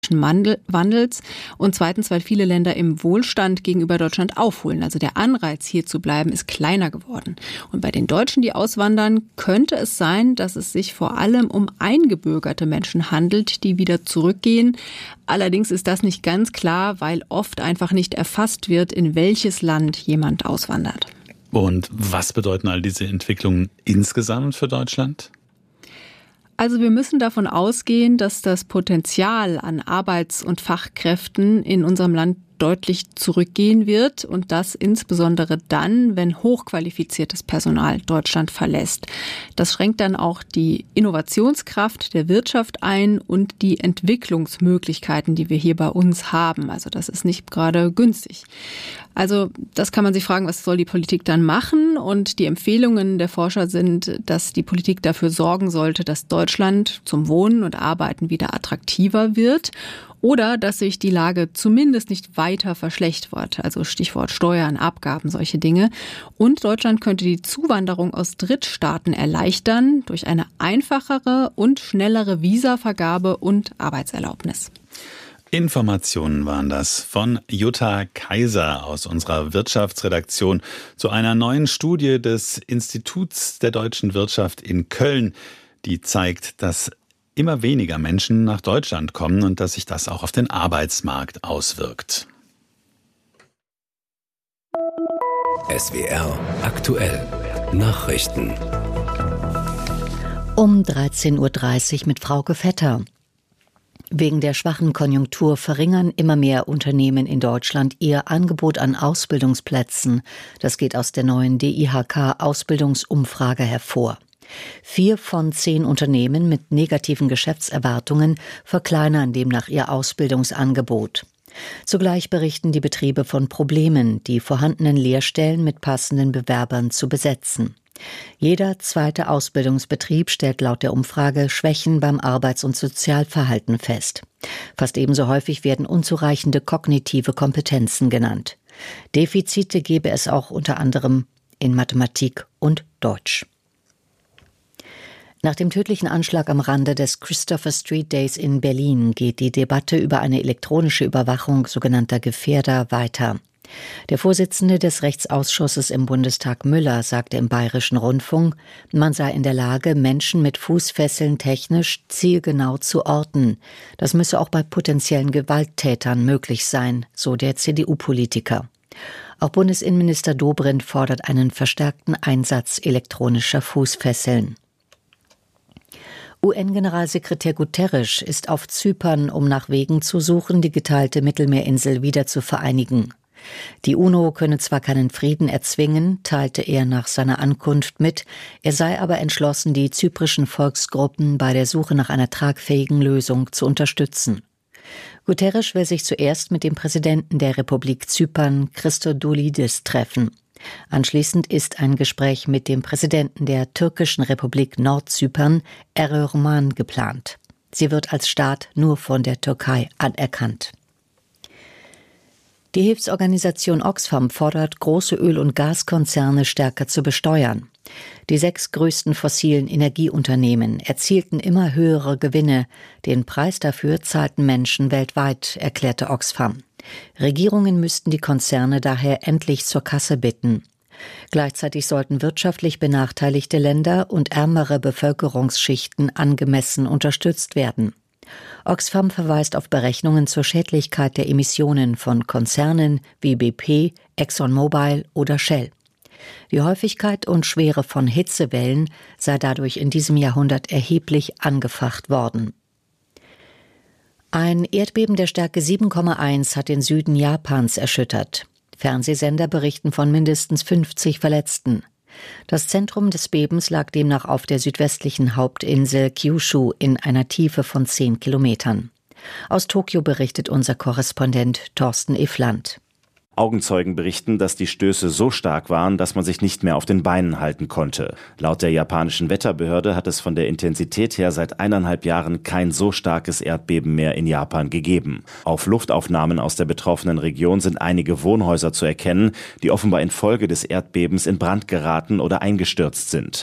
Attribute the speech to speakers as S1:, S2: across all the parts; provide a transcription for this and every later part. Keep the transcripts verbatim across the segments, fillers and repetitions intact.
S1: demografischen Wandels und zweitens, weil viele Länder im Wohlstand gegenüber Deutschland aufholen. Also der Anreiz, hier zu bleiben, ist kleiner geworden. Und bei den Deutschen, die auswandern, könnte es sein, dass es sich vor allem um eingebürgerte Menschen handelt, die wieder zurückgehen. Allerdings ist das nicht ganz klar, weil oft einfach nicht erfasst wird, in welches Land jemand auswandert.
S2: Und was bedeuten all diese Entwicklungen insgesamt für Deutschland?
S1: Also wir müssen davon ausgehen, dass das Potenzial an Arbeits- und Fachkräften in unserem Land deutlich zurückgehen wird und das insbesondere dann, wenn hochqualifiziertes Personal Deutschland verlässt. Das schränkt dann auch die Innovationskraft der Wirtschaft ein und die Entwicklungsmöglichkeiten, die wir hier bei uns haben. Also das ist nicht gerade günstig. Also das kann man sich fragen, was soll die Politik dann machen? Und die Empfehlungen der Forscher sind, dass die Politik dafür sorgen sollte, dass Deutschland zum Wohnen und Arbeiten wieder attraktiver wird. Oder dass sich die Lage zumindest nicht weiter verschlechtert, also Stichwort Steuern, Abgaben, solche Dinge. Und Deutschland könnte die Zuwanderung aus Drittstaaten erleichtern durch eine einfachere und schnellere Visavergabe und Arbeitserlaubnis.
S2: Informationen waren das von Jutta Kaiser aus unserer Wirtschaftsredaktion zu einer neuen Studie des Instituts der deutschen Wirtschaft in Köln, die zeigt, dass immer weniger Menschen nach Deutschland kommen und dass sich das auch auf den Arbeitsmarkt auswirkt.
S3: S W R aktuell Nachrichten.
S4: Um dreizehn Uhr dreißig mit Frauke Vetter. Wegen der schwachen Konjunktur verringern immer mehr Unternehmen in Deutschland ihr Angebot an Ausbildungsplätzen. Das geht aus der neuen D I H K-Ausbildungsumfrage hervor. Vier von zehn Unternehmen mit negativen Geschäftserwartungen verkleinern demnach ihr Ausbildungsangebot. Zugleich berichten die Betriebe von Problemen, die vorhandenen Lehrstellen mit passenden Bewerbern zu besetzen. Jeder zweite Ausbildungsbetrieb stellt laut der Umfrage Schwächen beim Arbeits- und Sozialverhalten fest. Fast ebenso häufig werden unzureichende kognitive Kompetenzen genannt. Defizite gebe es auch unter anderem in Mathematik und Deutsch. Nach dem tödlichen Anschlag am Rande des Christopher Street Days in Berlin geht die Debatte über eine elektronische Überwachung sogenannter Gefährder weiter. Der Vorsitzende des Rechtsausschusses im Bundestag Müller sagte im Bayerischen Rundfunk, man sei in der Lage, Menschen mit Fußfesseln technisch zielgenau zu orten. Das müsse auch bei potenziellen Gewalttätern möglich sein, so der C D U-Politiker. Auch Bundesinnenminister Dobrindt fordert einen verstärkten Einsatz elektronischer Fußfesseln. U N-Generalsekretär Guterres ist auf Zypern, um nach Wegen zu suchen, die geteilte Mittelmeerinsel wieder zu vereinigen. Die UNO könne zwar keinen Frieden erzwingen, teilte er nach seiner Ankunft mit, er sei aber entschlossen, die zyprischen Volksgruppen bei der Suche nach einer tragfähigen Lösung zu unterstützen. Guterres will sich zuerst mit dem Präsidenten der Republik Zypern, Christodoulidis, treffen. Anschließend ist ein Gespräch mit dem Präsidenten der türkischen Republik Nordzypern, Erdoğan, geplant. Sie wird als Staat nur von der Türkei anerkannt. Die Hilfsorganisation Oxfam fordert, große Öl- und Gaskonzerne stärker zu besteuern. Die sechs größten fossilen Energieunternehmen erzielten immer höhere Gewinne. Den Preis dafür zahlten Menschen weltweit, erklärte Oxfam. Regierungen müssten die Konzerne daher endlich zur Kasse bitten. Gleichzeitig sollten wirtschaftlich benachteiligte Länder und ärmere Bevölkerungsschichten angemessen unterstützt werden. Oxfam verweist auf Berechnungen zur Schädlichkeit der Emissionen von Konzernen wie B P, ExxonMobil oder Shell. Die Häufigkeit und Schwere von Hitzewellen sei dadurch in diesem Jahrhundert erheblich angefacht worden. Ein Erdbeben der Stärke sieben Komma eins hat den Süden Japans erschüttert. Fernsehsender berichten von mindestens fünfzig Verletzten. Das Zentrum des Bebens lag demnach auf der südwestlichen Hauptinsel Kyushu in einer Tiefe von zehn Kilometern. Aus Tokio berichtet unser Korrespondent Thorsten Iffland.
S5: Augenzeugen berichten, dass die Stöße so stark waren, dass man sich nicht mehr auf den Beinen halten konnte. Laut der japanischen Wetterbehörde hat es von der Intensität her seit eineinhalb Jahren kein so starkes Erdbeben mehr in Japan gegeben. Auf Luftaufnahmen aus der betroffenen Region sind einige Wohnhäuser zu erkennen, die offenbar infolge des Erdbebens in Brand geraten oder eingestürzt sind.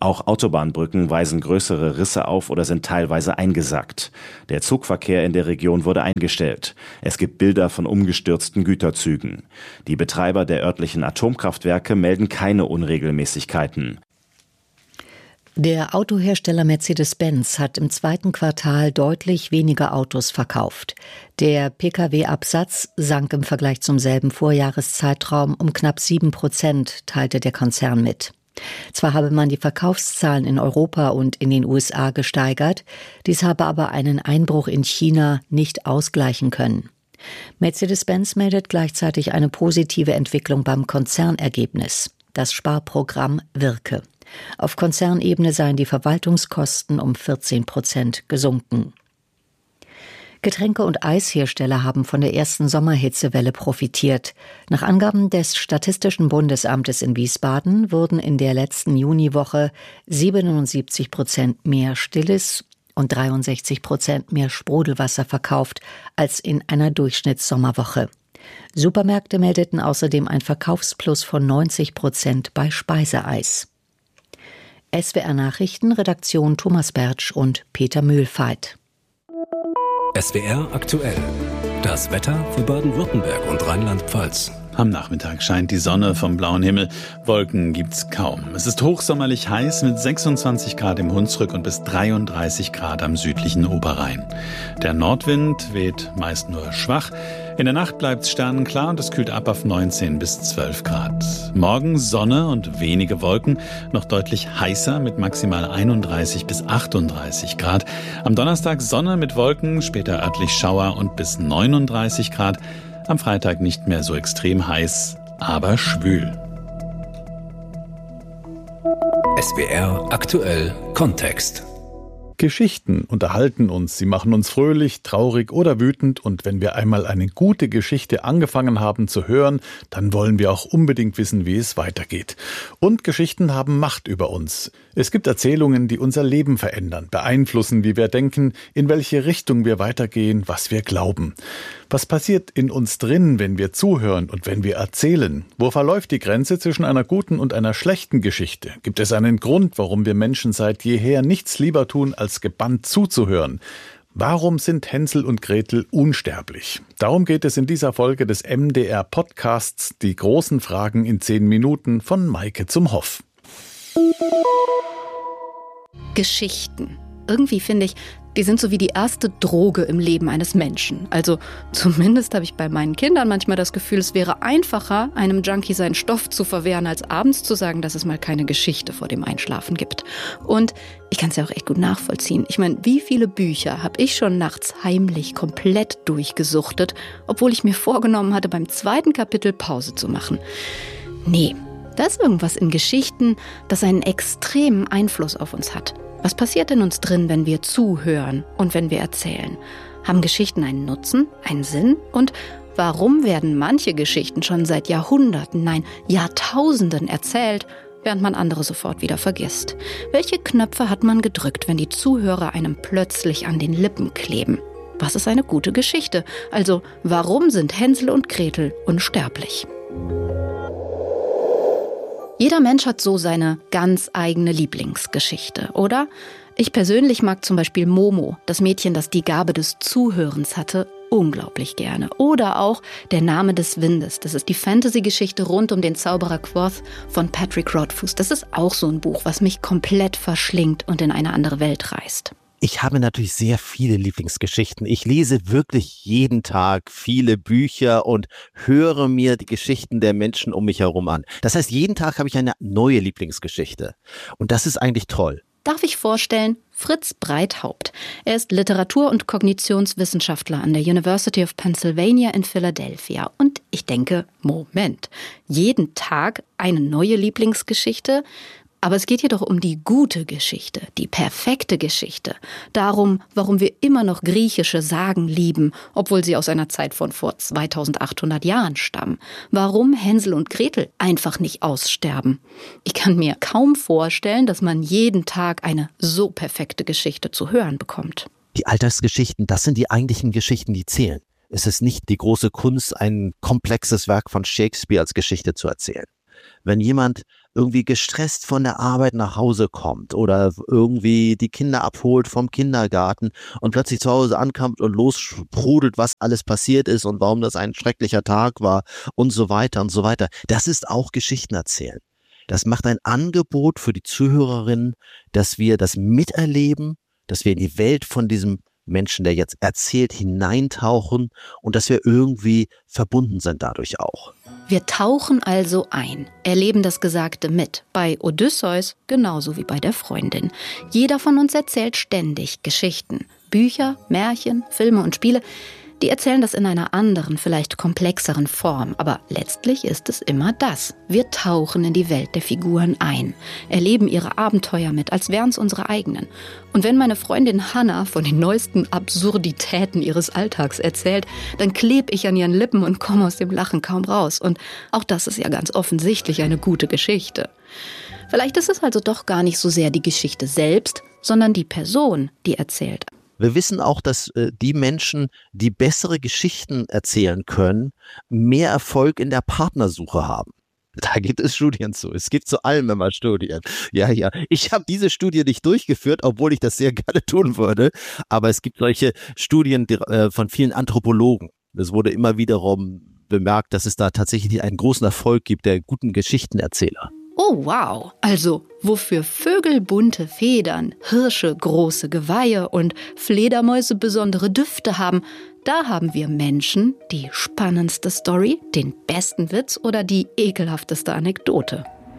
S5: Auch Autobahnbrücken weisen größere Risse auf oder sind teilweise eingesackt. Der Zugverkehr in der Region wurde eingestellt. Es gibt Bilder von umgestürzten Güterzügen. Die Betreiber der örtlichen Atomkraftwerke melden keine Unregelmäßigkeiten.
S4: Der Autohersteller Mercedes-Benz hat im zweiten Quartal deutlich weniger Autos verkauft. Der Pkw-Absatz sank im Vergleich zum selben Vorjahreszeitraum um knapp sieben Prozent, teilte der Konzern mit. Zwar habe man die Verkaufszahlen in Europa und in den U S A gesteigert, dies habe aber einen Einbruch in China nicht ausgleichen können. Mercedes-Benz meldet gleichzeitig eine positive Entwicklung beim Konzernergebnis. Das Sparprogramm wirke. Auf Konzernebene seien die Verwaltungskosten um vierzehn Prozent gesunken. Getränke- und Eishersteller haben von der ersten Sommerhitzewelle profitiert. Nach Angaben des Statistischen Bundesamtes in Wiesbaden wurden in der letzten Juniwoche siebenundsiebzig Prozent mehr Stilles und dreiundsechzig Prozent mehr Sprudelwasser verkauft als in einer Durchschnittssommerwoche. Supermärkte meldeten außerdem ein Verkaufsplus von neunzig Prozent bei Speiseeis. S W R Nachrichten, Redaktion Thomas Bertsch und Peter Mühlfeit.
S3: S W R aktuell. Das Wetter für Baden-Württemberg und Rheinland-Pfalz.
S2: Am Nachmittag scheint die Sonne vom blauen Himmel. Wolken gibt's kaum. Es ist hochsommerlich heiß mit sechsundzwanzig Grad im Hunsrück und bis dreiunddreißig Grad am südlichen Oberrhein. Der Nordwind weht meist nur schwach. In der Nacht bleibt's sternenklar und es kühlt ab auf neunzehn bis zwölf Grad. Morgen Sonne und wenige Wolken, noch deutlich heißer mit maximal einunddreißig bis achtunddreißig Grad. Am Donnerstag Sonne mit Wolken, später örtlich Schauer und bis neununddreißig Grad. Am Freitag nicht mehr so extrem heiß, aber schwül.
S3: S W R aktuell Kontext.
S6: Geschichten unterhalten uns, sie machen uns fröhlich, traurig oder wütend, und wenn wir einmal eine gute Geschichte angefangen haben zu hören, dann wollen wir auch unbedingt wissen, wie es weitergeht. Und Geschichten haben Macht über uns. Es gibt Erzählungen, die unser Leben verändern, beeinflussen, wie wir denken, in welche Richtung wir weitergehen, was wir glauben. Was passiert in uns drin, wenn wir zuhören und wenn wir erzählen? Wo verläuft die Grenze zwischen einer guten und einer schlechten Geschichte? Gibt es einen Grund, warum wir Menschen seit jeher nichts lieber tun, als gebannt zuzuhören? Warum sind Hänsel und Gretel unsterblich? Darum geht es in dieser Folge des M D R-Podcasts Die großen Fragen in zehn Minuten von Maike zum Hoff.
S7: Geschichten. Irgendwie finde ich, die sind so wie die erste Droge im Leben eines Menschen. Also zumindest habe ich bei meinen Kindern manchmal das Gefühl, es wäre einfacher, einem Junkie seinen Stoff zu verwehren, als abends zu sagen, dass es mal keine Geschichte vor dem Einschlafen gibt. Und ich kann es ja auch echt gut nachvollziehen. Ich meine, wie viele Bücher habe ich schon nachts heimlich komplett durchgesuchtet, obwohl ich mir vorgenommen hatte, beim zweiten Kapitel Pause zu machen. Nee, da ist irgendwas in Geschichten, das einen extremen Einfluss auf uns hat. Was passiert in uns drin, wenn wir zuhören und wenn wir erzählen? Haben Geschichten einen Nutzen, einen Sinn? Und warum werden manche Geschichten schon seit Jahrhunderten, nein, Jahrtausenden erzählt, während man andere sofort wieder vergisst? Welche Knöpfe hat man gedrückt, wenn die Zuhörer einem plötzlich an den Lippen kleben? Was ist eine gute Geschichte? Also, warum sind Hänsel und Gretel unsterblich? Jeder Mensch hat so seine ganz eigene Lieblingsgeschichte, oder? Ich persönlich mag zum Beispiel Momo, das Mädchen, das die Gabe des Zuhörens hatte, unglaublich gerne. Oder auch Der Name des Windes. Das ist die Fantasy-Geschichte rund um den Zauberer Quoth von Patrick Rothfuss. Das ist auch so ein Buch, was mich komplett verschlingt und in eine andere Welt reißt.
S8: Ich habe natürlich sehr viele Lieblingsgeschichten. Ich lese wirklich jeden Tag viele Bücher und höre mir die Geschichten der Menschen um mich herum an. Das heißt, jeden Tag habe ich eine neue Lieblingsgeschichte. Und das ist eigentlich toll.
S7: Darf ich vorstellen, Fritz Breithaupt. Er ist Literatur- und Kognitionswissenschaftler an der University of Pennsylvania in Philadelphia. Und ich denke, Moment, jeden Tag eine neue Lieblingsgeschichte? Aber es geht hier doch um die gute Geschichte, die perfekte Geschichte. Darum, warum wir immer noch griechische Sagen lieben, obwohl sie aus einer Zeit von vor zweitausendachthundert Jahren stammen. Warum Hänsel und Gretel einfach nicht aussterben. Ich kann mir kaum vorstellen, dass man jeden Tag eine so perfekte Geschichte zu hören bekommt.
S8: Die Alltagsgeschichten, das sind die eigentlichen Geschichten, die zählen. Es ist nicht die große Kunst, ein komplexes Werk von Shakespeare als Geschichte zu erzählen. Wenn jemand irgendwie gestresst von der Arbeit nach Hause kommt oder irgendwie die Kinder abholt vom Kindergarten und plötzlich zu Hause ankommt und lossprudelt, was alles passiert ist und warum das ein schrecklicher Tag war und so weiter und so weiter. Das ist auch Geschichten erzählen. Das macht ein Angebot für die Zuhörerinnen, dass wir das miterleben, dass wir in die Welt von diesem Menschen, der jetzt erzählt, hineintauchen und dass wir irgendwie verbunden sind dadurch auch.
S7: Wir tauchen also ein, erleben das Gesagte mit. Bei Odysseus genauso wie bei der Freundin. Jeder von uns erzählt ständig Geschichten. Bücher, Märchen, Filme und Spiele, die erzählen das in einer anderen, vielleicht komplexeren Form. Aber letztlich ist es immer das. Wir tauchen in die Welt der Figuren ein, erleben ihre Abenteuer mit, als wären es unsere eigenen. Und wenn meine Freundin Hannah von den neuesten Absurditäten ihres Alltags erzählt, dann klebe ich an ihren Lippen und komme aus dem Lachen kaum raus. Und auch das ist ja ganz offensichtlich eine gute Geschichte. Vielleicht ist es also doch gar nicht so sehr die Geschichte selbst, sondern die Person, die erzählt.
S8: Wir wissen auch, dass äh, die Menschen, die bessere Geschichten erzählen können, mehr Erfolg in der Partnersuche haben. Da gibt es Studien zu. Es gibt zu allem immer Studien. Ja, ja. Ich habe diese Studie nicht durchgeführt, obwohl ich das sehr gerne tun würde. Aber es gibt solche Studien die, äh, von vielen Anthropologen. Es wurde immer wiederum bemerkt, dass es da tatsächlich einen großen Erfolg gibt der guten Geschichtenerzähler.
S7: Oh wow, also wofür Vögel bunte Federn, Hirsche große Geweihe und Fledermäuse besondere Düfte haben, da haben wir Menschen die spannendste Story, den besten Witz oder die ekelhafteste Anekdote.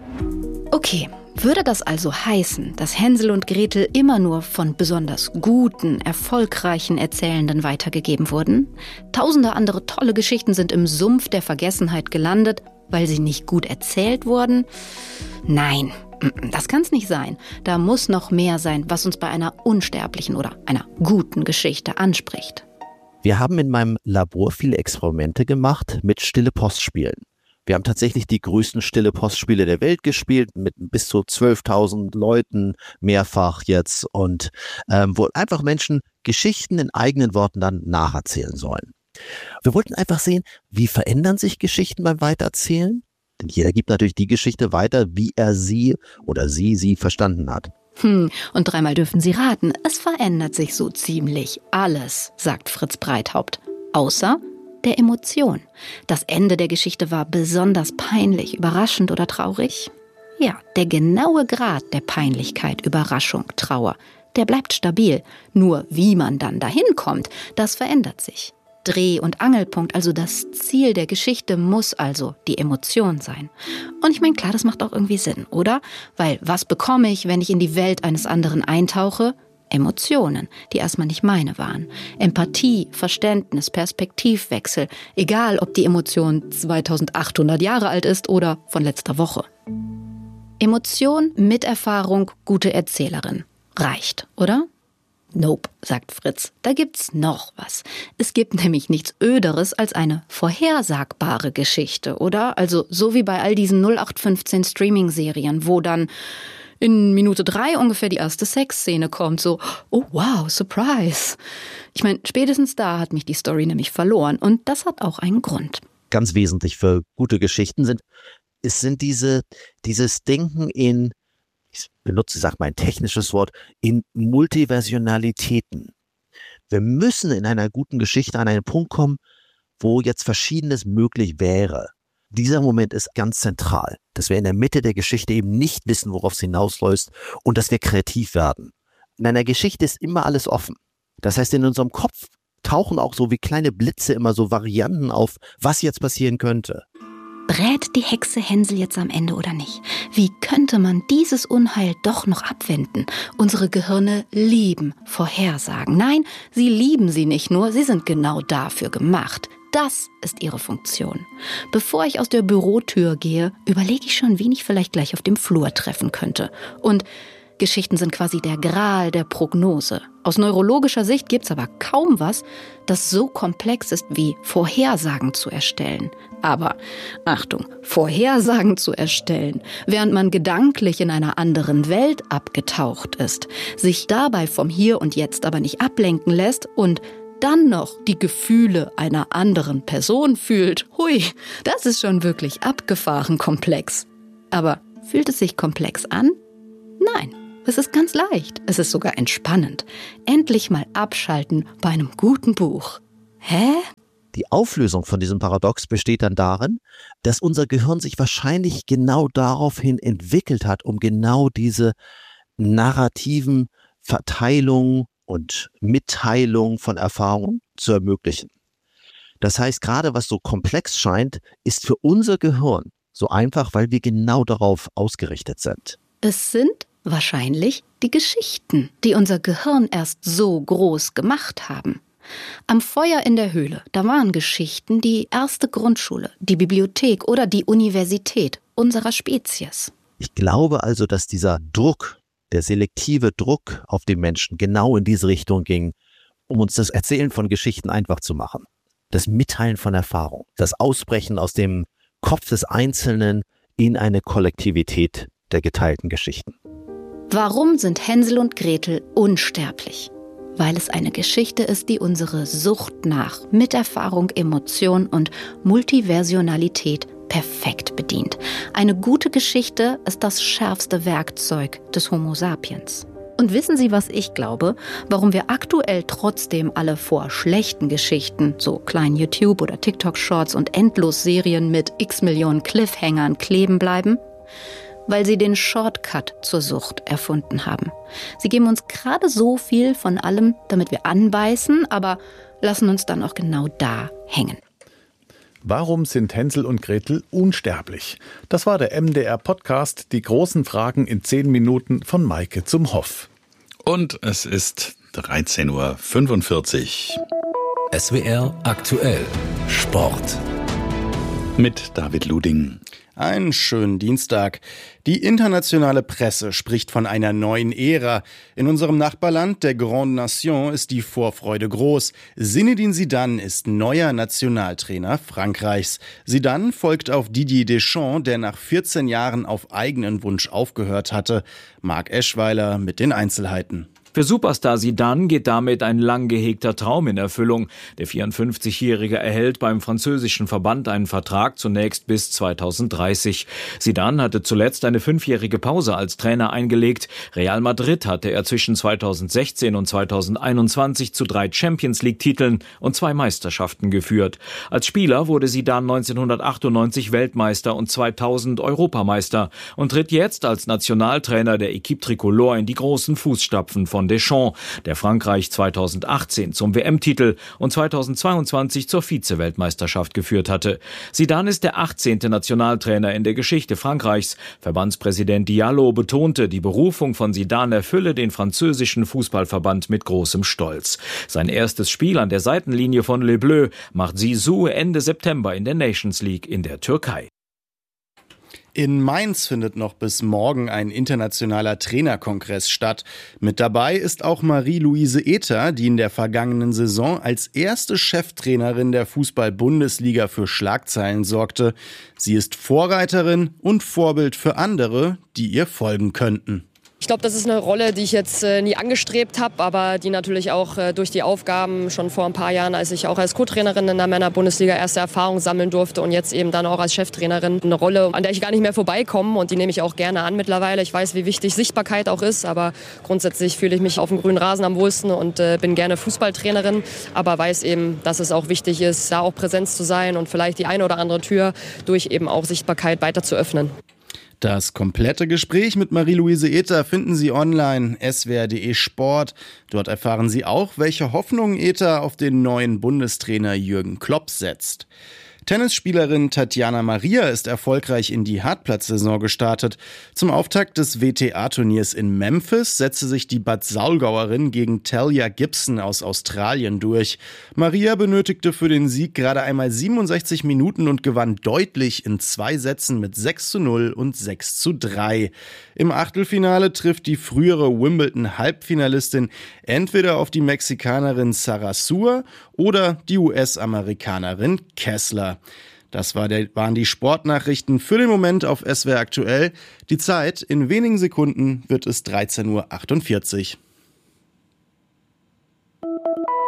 S7: Okay, würde das also heißen, dass Hänsel und Gretel immer nur von besonders guten, erfolgreichen Erzählenden weitergegeben wurden? Tausende andere tolle Geschichten sind im Sumpf der Vergessenheit gelandet, weil sie nicht gut erzählt wurden? Nein, das kann es nicht sein. Da muss noch mehr sein, was uns bei einer unsterblichen oder einer guten Geschichte anspricht.
S8: Wir haben in meinem Labor viele Experimente gemacht mit Stille-Post-Spielen. Wir haben tatsächlich die größten Stille-Post-Spiele der Welt gespielt, mit bis zu zwölftausend Leuten mehrfach jetzt und ähm, wo einfach Menschen Geschichten in eigenen Worten dann nacherzählen sollen. Wir wollten einfach sehen, wie verändern sich Geschichten beim Weitererzählen? Denn jeder gibt natürlich die Geschichte weiter, wie er sie oder sie sie verstanden hat.
S7: Hm, und dreimal dürfen Sie raten, es verändert sich so ziemlich alles, sagt Fritz Breithaupt. Außer der Emotion. Das Ende der Geschichte war besonders peinlich, überraschend oder traurig? Ja, der genaue Grad der Peinlichkeit, Überraschung, Trauer, der bleibt stabil. Nur wie man dann dahin kommt, das verändert sich. Dreh- und Angelpunkt, also das Ziel der Geschichte, muss also die Emotion sein. Und ich meine, klar, das macht auch irgendwie Sinn, oder? Weil was bekomme ich, wenn ich in die Welt eines anderen eintauche? Emotionen, die erstmal nicht meine waren. Empathie, Verständnis, Perspektivwechsel, egal ob die Emotion zweitausendachthundert Jahre alt ist oder von letzter Woche. Emotion mit Erfahrung, gute Erzählerin. Reicht, oder? Nope, sagt Fritz, da gibt's noch was. Es gibt nämlich nichts Öderes als eine vorhersagbare Geschichte, oder? Also so wie bei all diesen null acht fünfzehn Streaming-Serien, wo dann in Minute drei ungefähr die erste Sexszene kommt, so, oh wow, Surprise. Ich meine, spätestens da hat mich die Story nämlich verloren und das hat auch einen Grund.
S8: Ganz wesentlich für gute Geschichten sind, es sind diese, dieses Denken in, ich benutze, ich sage mal ein technisches Wort, in Multiversionalitäten. Wir müssen in einer guten Geschichte an einen Punkt kommen, wo jetzt Verschiedenes möglich wäre. Dieser Moment ist ganz zentral, dass wir in der Mitte der Geschichte eben nicht wissen, worauf es hinausläuft und dass wir kreativ werden. In einer Geschichte ist immer alles offen. Das heißt, in unserem Kopf tauchen auch so wie kleine Blitze immer so Varianten auf, was jetzt passieren könnte.
S7: Brät die Hexe Hänsel jetzt am Ende oder nicht? Wie könnte man dieses Unheil doch noch abwenden? Unsere Gehirne lieben Vorhersagen. Nein, sie lieben sie nicht nur, sie sind genau dafür gemacht. Das ist ihre Funktion. Bevor ich aus der Bürotür gehe, überlege ich schon, wen ich vielleicht gleich auf dem Flur treffen könnte. Und Geschichten sind quasi der Gral der Prognose. Aus neurologischer Sicht gibt's aber kaum was, das so komplex ist wie Vorhersagen zu erstellen. Aber, Achtung, Vorhersagen zu erstellen, während man gedanklich in einer anderen Welt abgetaucht ist, sich dabei vom Hier und Jetzt aber nicht ablenken lässt und dann noch die Gefühle einer anderen Person fühlt, hui, das ist schon wirklich abgefahren komplex. Aber Fühlt es sich komplex an? Nein, es ist ganz leicht. Es ist sogar entspannend. Endlich mal abschalten bei einem guten Buch. Hä?
S8: Die Auflösung von diesem Paradox besteht dann darin, dass unser Gehirn sich wahrscheinlich genau daraufhin entwickelt hat, um genau diese narrativen Verteilungen und Mitteilung von Erfahrungen zu ermöglichen. Das heißt, gerade was so komplex scheint, ist für unser Gehirn so einfach, weil wir genau darauf ausgerichtet sind.
S7: Es sind wahrscheinlich die Geschichten, die unser Gehirn erst so groß gemacht haben. Am Feuer in der Höhle, da waren Geschichten die erste Grundschule, die Bibliothek oder die Universität unserer Spezies.
S8: Ich glaube also, dass dieser Druck, der selektive Druck auf den Menschen genau in diese Richtung ging, um uns das Erzählen von Geschichten einfach zu machen. Das Mitteilen von Erfahrung, das Ausbrechen aus dem Kopf des Einzelnen in eine Kollektivität der geteilten Geschichten.
S7: Warum sind Hänsel und Gretel unsterblich? Weil es eine Geschichte ist, die unsere Sucht nach Miterfahrung, Emotion und Multiversionalität perfekt bedient. Eine gute Geschichte ist das schärfste Werkzeug des Homo sapiens. Und wissen Sie, was ich glaube? Warum wir aktuell trotzdem alle vor schlechten Geschichten, so kleinen YouTube- oder TikTok-Shorts und Endlosserien mit x Millionen Cliffhangern kleben bleiben? Weil sie den Shortcut zur Sucht erfunden haben. Sie geben uns gerade so viel von allem, damit wir anbeißen, aber lassen uns dann auch genau da hängen.
S6: Warum sind Hänsel und Gretel unsterblich? Das war der M D R-Podcast Die großen Fragen in zehn Minuten von Maike zum Hoff.
S2: Und es ist dreizehn Uhr fünfundvierzig.
S3: S W R aktuell Sport.
S2: Mit David Luding.
S9: Einen schönen Dienstag. Die internationale Presse spricht von einer neuen Ära. In unserem Nachbarland, der Grande Nation, ist die Vorfreude groß. Zinedine Zidane ist neuer Nationaltrainer Frankreichs. Zidane folgt auf Didier Deschamps, der nach vierzehn Jahren auf eigenen Wunsch aufgehört hatte. Marc Eschweiler mit den Einzelheiten.
S10: Für Superstar Zidane geht damit ein lang gehegter Traum in Erfüllung. Der vierundfünfzigjährige erhält beim französischen Verband einen Vertrag zunächst bis zweitausenddreißig. Zidane hatte zuletzt eine fünfjährige Pause als Trainer eingelegt. Real Madrid hatte er zwischen zweitausendsechzehn und zweitausendeinundzwanzig zu drei Champions-League-Titeln und zwei Meisterschaften geführt. Als Spieler wurde Zidane neunzehnhundertachtundneunzig Weltmeister und zweitausend Europameister und tritt jetzt als Nationaltrainer der Équipe Tricolore in die großen Fußstapfen von Deschamps, der Frankreich zweitausendachtzehn zum W M-Titel und zweitausendzweiundzwanzig zur Vize-Weltmeisterschaft geführt hatte. Zidane ist der achtzehnte Nationaltrainer in der Geschichte Frankreichs. Verbandspräsident Diallo betonte, die Berufung von Zidane erfülle den französischen Fußballverband mit großem Stolz. Sein erstes Spiel an der Seitenlinie von Les Bleus macht Zizou Ende September in der Nations League in der Türkei.
S9: In Mainz findet noch bis morgen ein internationaler Trainerkongress statt. Mit dabei ist auch Marie-Louise Ether, die in der vergangenen Saison als erste Cheftrainerin der Fußball-Bundesliga für Schlagzeilen sorgte. Sie ist Vorreiterin und Vorbild für andere, die ihr folgen könnten.
S11: Ich glaube, das ist eine Rolle, die ich jetzt äh, nie angestrebt habe, aber die natürlich auch äh, durch die Aufgaben schon vor ein paar Jahren, als ich auch als Co-Trainerin in der Männer-Bundesliga erste Erfahrung sammeln durfte und jetzt eben dann auch als Cheftrainerin eine Rolle, an der ich gar nicht mehr vorbeikomme und die nehme ich auch gerne an mittlerweile. Ich weiß, wie wichtig Sichtbarkeit auch ist, aber grundsätzlich fühle ich mich auf dem grünen Rasen am wohlsten und äh, bin gerne Fußballtrainerin, aber weiß eben, dass es auch wichtig ist, da auch Präsenz zu sein und vielleicht die eine oder andere Tür durch eben auch Sichtbarkeit weiter zu öffnen.
S9: Das komplette Gespräch mit Marie-Louise Ether finden Sie online, s w r punkt d e Sport. Dort erfahren Sie auch, welche Hoffnungen Ether auf den neuen Bundestrainer Jürgen Klopp setzt. Tennisspielerin Tatjana Maria ist erfolgreich in die Hartplatzsaison gestartet. Zum Auftakt des W T A-Turniers in Memphis setzte sich die Bad Saulgauerin gegen Talia Gibson aus Australien durch. Maria benötigte für den Sieg gerade einmal siebenundsechzig Minuten und gewann deutlich in zwei Sätzen mit sechs zu null und sechs zu drei. Im Achtelfinale trifft die frühere Wimbledon-Halbfinalistin entweder auf die Mexikanerin Sarasua oder die U S-Amerikanerin Kessler. Das war der, waren die Sportnachrichten für den Moment auf S W R aktuell. Die Zeit, in wenigen Sekunden wird es dreizehn Uhr achtundvierzig.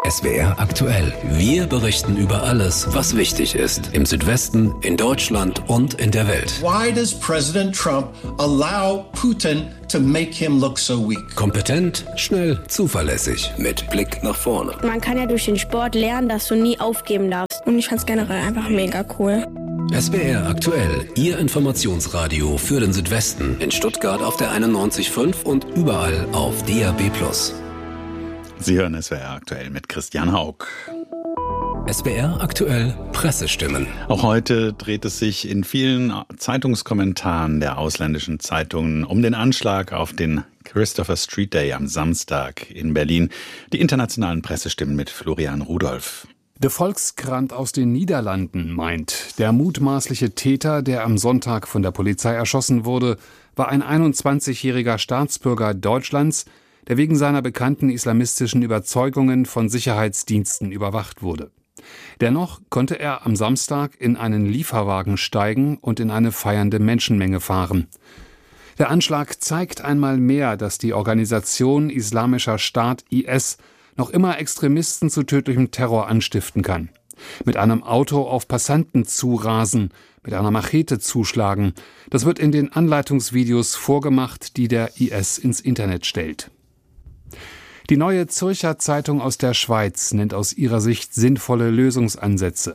S3: S W R aktuell. Wir berichten über alles, was wichtig ist. Im Südwesten, in Deutschland und in der Welt.
S12: Why does President Trump allow Putin to make him look so weak?
S3: Kompetent, schnell, zuverlässig. Mit Blick nach vorne.
S13: Man kann ja durch den Sport lernen, dass du nie aufgeben darfst. Und ich fand es generell einfach mega cool.
S3: S W R aktuell. Ihr Informationsradio für den Südwesten. In Stuttgart auf der einundneunzig Komma fünf und überall auf D A B plus.
S2: Sie hören S W R aktuell mit Christian Haug.
S3: S W R aktuell Pressestimmen.
S2: Auch heute dreht es sich in vielen Zeitungskommentaren der ausländischen Zeitungen um den Anschlag auf den Christopher Street Day am Samstag in Berlin. Die internationalen Pressestimmen mit Florian Rudolph.
S14: Der Volkskrant aus den Niederlanden meint, der mutmaßliche Täter, der am Sonntag von der Polizei erschossen wurde, war ein einundzwanzigjähriger Staatsbürger Deutschlands, der wegen seiner bekannten islamistischen Überzeugungen von Sicherheitsdiensten überwacht wurde. Dennoch konnte er am Samstag in einen Lieferwagen steigen und in eine feiernde Menschenmenge fahren. Der Anschlag zeigt einmal mehr, dass die Organisation Islamischer Staat I S noch immer Extremisten zu tödlichem Terror anstiften kann. Mit einem Auto auf Passanten zurasen, mit einer Machete zuschlagen, das wird in den Anleitungsvideos vorgemacht, die der I S ins Internet stellt. Die Neue Zürcher Zeitung aus der Schweiz nennt aus ihrer Sicht sinnvolle Lösungsansätze.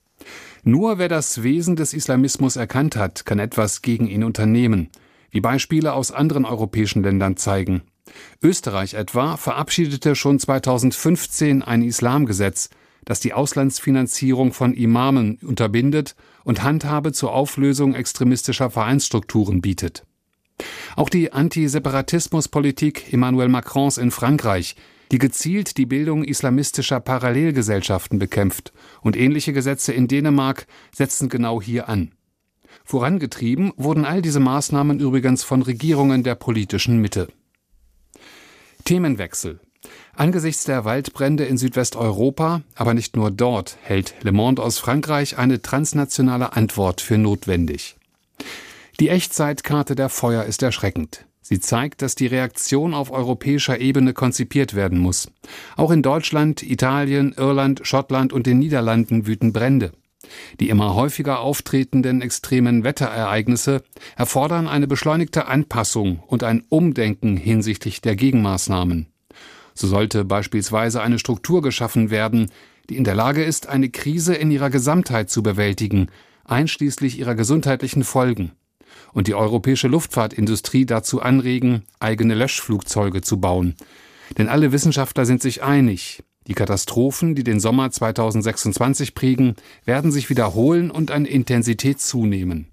S14: Nur wer das Wesen des Islamismus erkannt hat, kann etwas gegen ihn unternehmen, wie Beispiele aus anderen europäischen Ländern zeigen. Österreich etwa verabschiedete schon zweitausendfünfzehn ein Islamgesetz, das die Auslandsfinanzierung von Imamen unterbindet und Handhabe zur Auflösung extremistischer Vereinsstrukturen bietet. Auch die Antiseparatismuspolitik Emmanuel Macrons in Frankreich, die gezielt die Bildung islamistischer Parallelgesellschaften bekämpft, und ähnliche Gesetze in Dänemark setzen genau hier an. Vorangetrieben wurden all diese Maßnahmen übrigens von Regierungen der politischen Mitte. Themenwechsel. Angesichts der Waldbrände in Südwesteuropa, aber nicht nur dort, hält Le Monde aus Frankreich eine transnationale Antwort für notwendig. Die Echtzeitkarte der Feuer ist erschreckend. Sie zeigt, dass die Reaktion auf europäischer Ebene konzipiert werden muss. Auch in Deutschland, Italien, Irland, Schottland und den Niederlanden wüten Brände. Die immer häufiger auftretenden extremen Wetterereignisse erfordern eine beschleunigte Anpassung und ein Umdenken hinsichtlich der Gegenmaßnahmen. So sollte beispielsweise eine Struktur geschaffen werden, die in der Lage ist, eine Krise in ihrer Gesamtheit zu bewältigen, einschließlich ihrer gesundheitlichen Folgen, und die europäische Luftfahrtindustrie dazu anregen, eigene Löschflugzeuge zu bauen. Denn alle Wissenschaftler sind sich einig, die Katastrophen, die den Sommer zweitausendsechsundzwanzig prägen, werden sich wiederholen und an Intensität zunehmen.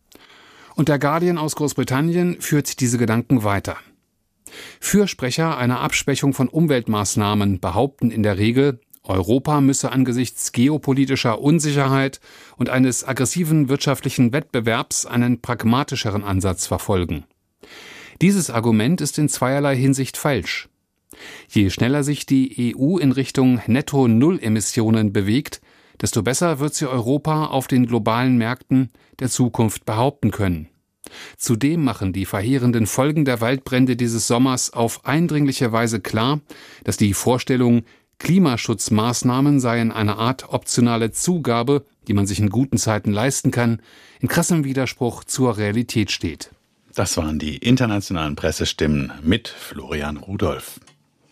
S14: Und der Guardian aus Großbritannien führt diese Gedanken weiter. Fürsprecher einer Abschwächung von Umweltmaßnahmen behaupten in der Regel, Europa müsse angesichts geopolitischer Unsicherheit und eines aggressiven wirtschaftlichen Wettbewerbs einen pragmatischeren Ansatz verfolgen. Dieses Argument ist in zweierlei Hinsicht falsch. Je schneller sich die E U in Richtung Netto-Null-Emissionen bewegt, desto besser wird sie Europa auf den globalen Märkten der Zukunft behaupten können. Zudem machen die verheerenden Folgen der Waldbrände dieses Sommers auf eindringliche Weise klar, dass die Vorstellung, Klimaschutzmaßnahmen seien eine Art optionale Zugabe, die man sich in guten Zeiten leisten kann, in krassem Widerspruch zur Realität steht.
S2: Das waren die internationalen Pressestimmen mit Florian Rudolph.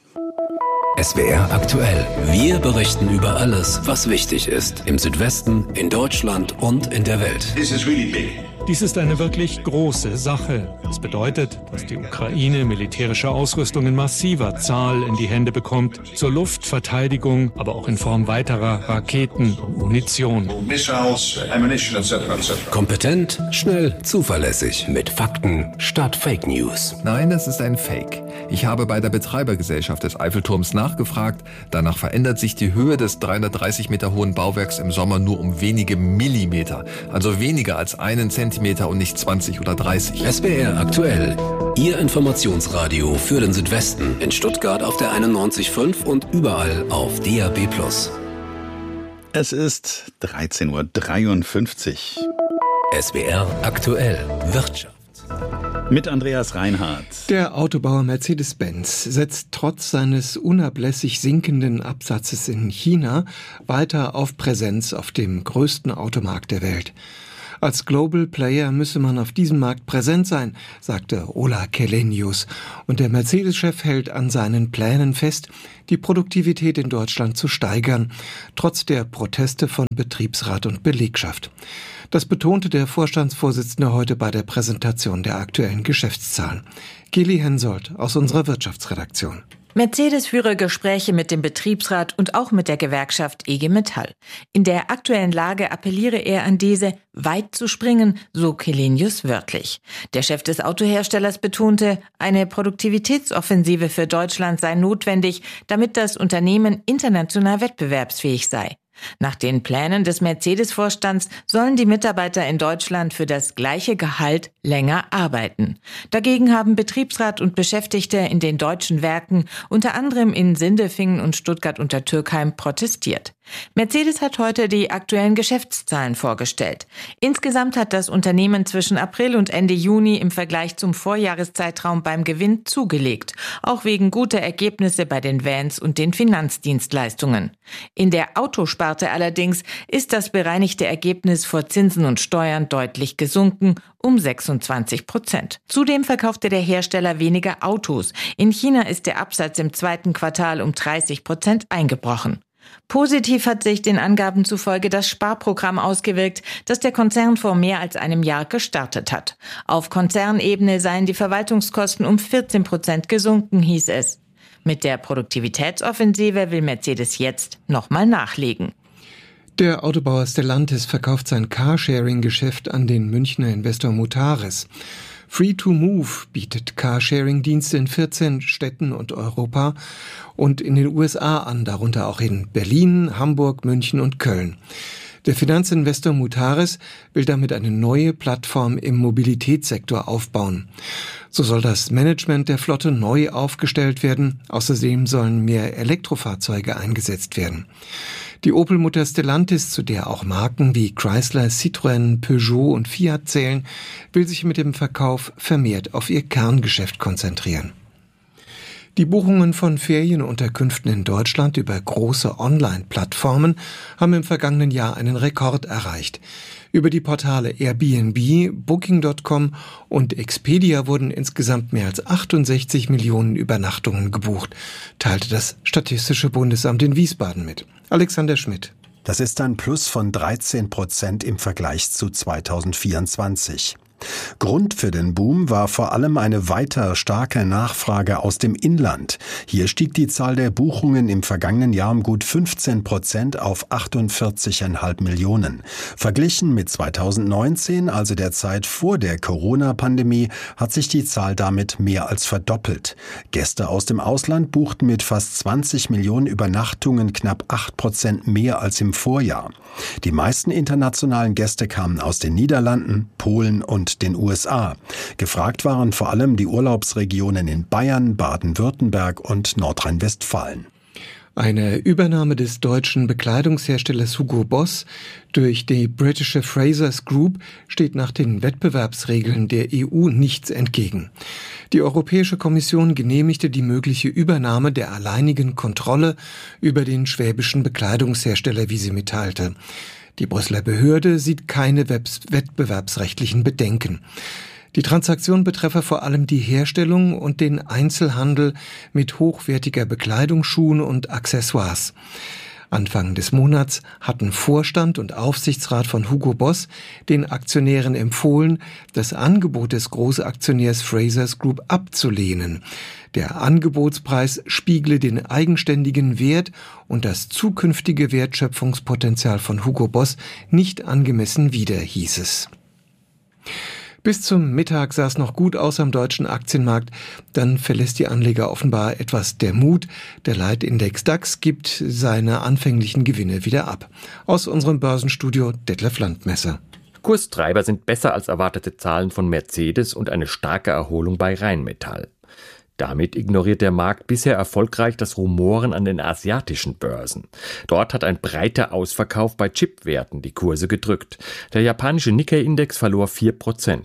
S3: S W R aktuell. Wir berichten über alles, was wichtig ist. Im Südwesten, in Deutschland und in der Welt.
S15: This is really big. Dies ist eine wirklich große Sache. Das bedeutet, dass die Ukraine militärische Ausrüstung in massiver Zahl in die Hände bekommt, zur Luftverteidigung, aber auch in Form weiterer Raketen und Munition.
S3: Kompetent, schnell, zuverlässig, mit Fakten statt Fake News.
S16: Nein, es ist ein Fake. Ich habe bei der Betreibergesellschaft des Eiffelturms nachgefragt. Danach verändert sich die Höhe des dreihundertdreißig Meter hohen Bauwerks im Sommer nur um wenige Millimeter. Also weniger als einen Zentimeter und nicht zwanzig oder dreißig.
S3: S W R aktuell. Ihr Informationsradio für den Südwesten. In Stuttgart auf der einundneunzig Komma fünf und überall auf D A B plus.
S2: Es ist dreizehn Uhr dreiundfünfzig.
S3: S W R aktuell. Wirtschaft.
S2: Mit Andreas Reinhardt.
S17: Der Autobauer Mercedes-Benz setzt trotz seines unablässig sinkenden Absatzes in China weiter auf Präsenz auf dem größten Automarkt der Welt. Als Global Player müsse man auf diesem Markt präsent sein, sagte Ola Källenius. Und der Mercedes-Chef hält an seinen Plänen fest, die Produktivität in Deutschland zu steigern, trotz der Proteste von Betriebsrat und Belegschaft. Das betonte der Vorstandsvorsitzende heute bei der Präsentation der aktuellen Geschäftszahlen. Geli Hensoldt aus unserer Wirtschaftsredaktion.
S18: Mercedes führe Gespräche mit dem Betriebsrat und auch mit der Gewerkschaft I G Metall. In der aktuellen Lage appelliere er an diese, weit zu springen, so Källenius wörtlich. Der Chef des Autoherstellers betonte, eine Produktivitätsoffensive für Deutschland sei notwendig, damit das Unternehmen international wettbewerbsfähig sei. Nach den Plänen des Mercedes-Vorstands sollen die Mitarbeiter in Deutschland für das gleiche Gehalt länger arbeiten. Dagegen haben Betriebsrat und Beschäftigte in den deutschen Werken, unter anderem in Sindelfingen und Stuttgart-Untertürkheim, protestiert. Mercedes hat heute die aktuellen Geschäftszahlen vorgestellt. Insgesamt hat das Unternehmen zwischen April und Ende Juni im Vergleich zum Vorjahreszeitraum beim Gewinn zugelegt, auch wegen guter Ergebnisse bei den Vans und den Finanzdienstleistungen. In der Autosparte allerdings ist das bereinigte Ergebnis vor Zinsen und Steuern deutlich gesunken, um sechsundzwanzig Prozent. Zudem verkaufte der Hersteller weniger Autos. In China ist der Absatz im zweiten Quartal um dreißig Prozent eingebrochen. Positiv hat sich den Angaben zufolge das Sparprogramm ausgewirkt, das der Konzern vor mehr als einem Jahr gestartet hat. Auf Konzernebene seien die Verwaltungskosten um vierzehn Prozent gesunken, hieß es. Mit der Produktivitätsoffensive will Mercedes jetzt nochmal nachlegen.
S17: Der Autobauer Stellantis verkauft sein Carsharing-Geschäft an den Münchner Investor Mutares. Free to Move bietet Carsharing-Dienste in vierzehn Städten und Europa und in den U S A an, darunter auch in Berlin, Hamburg, München und Köln. Der Finanzinvestor Mutares will damit eine neue Plattform im Mobilitätssektor aufbauen. So soll das Management der Flotte neu aufgestellt werden. Außerdem sollen mehr Elektrofahrzeuge eingesetzt werden. Die Opel-Mutter Stellantis, zu der auch Marken wie Chrysler, Citroën, Peugeot und Fiat zählen, will sich mit dem Verkauf vermehrt auf ihr Kerngeschäft konzentrieren. Die Buchungen von Ferienunterkünften in Deutschland über große Online-Plattformen haben im vergangenen Jahr einen Rekord erreicht. Über die Portale Airbnb, Booking Punkt com und Expedia wurden insgesamt mehr als achtundsechzig Millionen Übernachtungen gebucht, teilte das Statistische Bundesamt in Wiesbaden mit. Alexander Schmidt.
S19: Das ist ein Plus von dreizehn Prozent im Vergleich zu zweitausendvierundzwanzig. Grund für den Boom war vor allem eine weiter starke Nachfrage aus dem Inland. Hier stieg die Zahl der Buchungen im vergangenen Jahr um gut fünfzehn Prozent auf achtundvierzig Komma fünf Millionen. Verglichen mit zweitausendneunzehn, also der Zeit vor der Corona-Pandemie, hat sich die Zahl damit mehr als verdoppelt. Gäste aus dem Ausland buchten mit fast zwanzig Millionen Übernachtungen knapp acht Prozent mehr als im Vorjahr. Die meisten internationalen Gäste kamen aus den Niederlanden, Polen und den U S A. Gefragt waren vor allem die Urlaubsregionen in Bayern, Baden-Württemberg und Nordrhein-Westfalen.
S17: Eine Übernahme des deutschen Bekleidungsherstellers Hugo Boss durch die britische Frasers Group steht nach den Wettbewerbsregeln der E U nichts entgegen. Die Europäische Kommission genehmigte die mögliche Übernahme der alleinigen Kontrolle über den schwäbischen Bekleidungshersteller, wie sie mitteilte. Die Brüsseler Behörde sieht keine wettbewerbsrechtlichen Bedenken. Die Transaktion betreffe vor allem die Herstellung und den Einzelhandel mit hochwertiger Bekleidung, Schuhen und Accessoires. Anfang des Monats hatten Vorstand und Aufsichtsrat von Hugo Boss den Aktionären empfohlen, das Angebot des Großaktionärs Frasers Group abzulehnen. Der Angebotspreis spiegle den eigenständigen Wert und das zukünftige Wertschöpfungspotenzial von Hugo Boss nicht angemessen wider, hieß es. Bis zum Mittag sah es noch gut aus am deutschen Aktienmarkt. Dann verlässt die Anleger offenbar etwas der Mut. Der Leitindex DAX gibt seine anfänglichen Gewinne wieder ab. Aus unserem Börsenstudio Detlef Landmesser.
S20: Kurstreiber sind besser als erwartete Zahlen von Mercedes und eine starke Erholung bei Rheinmetall. Damit ignoriert der Markt bisher erfolgreich das Rumoren an den asiatischen Börsen. Dort hat ein breiter Ausverkauf bei Chipwerten die Kurse gedrückt. Der japanische Nikkei-Index verlor vier Prozent.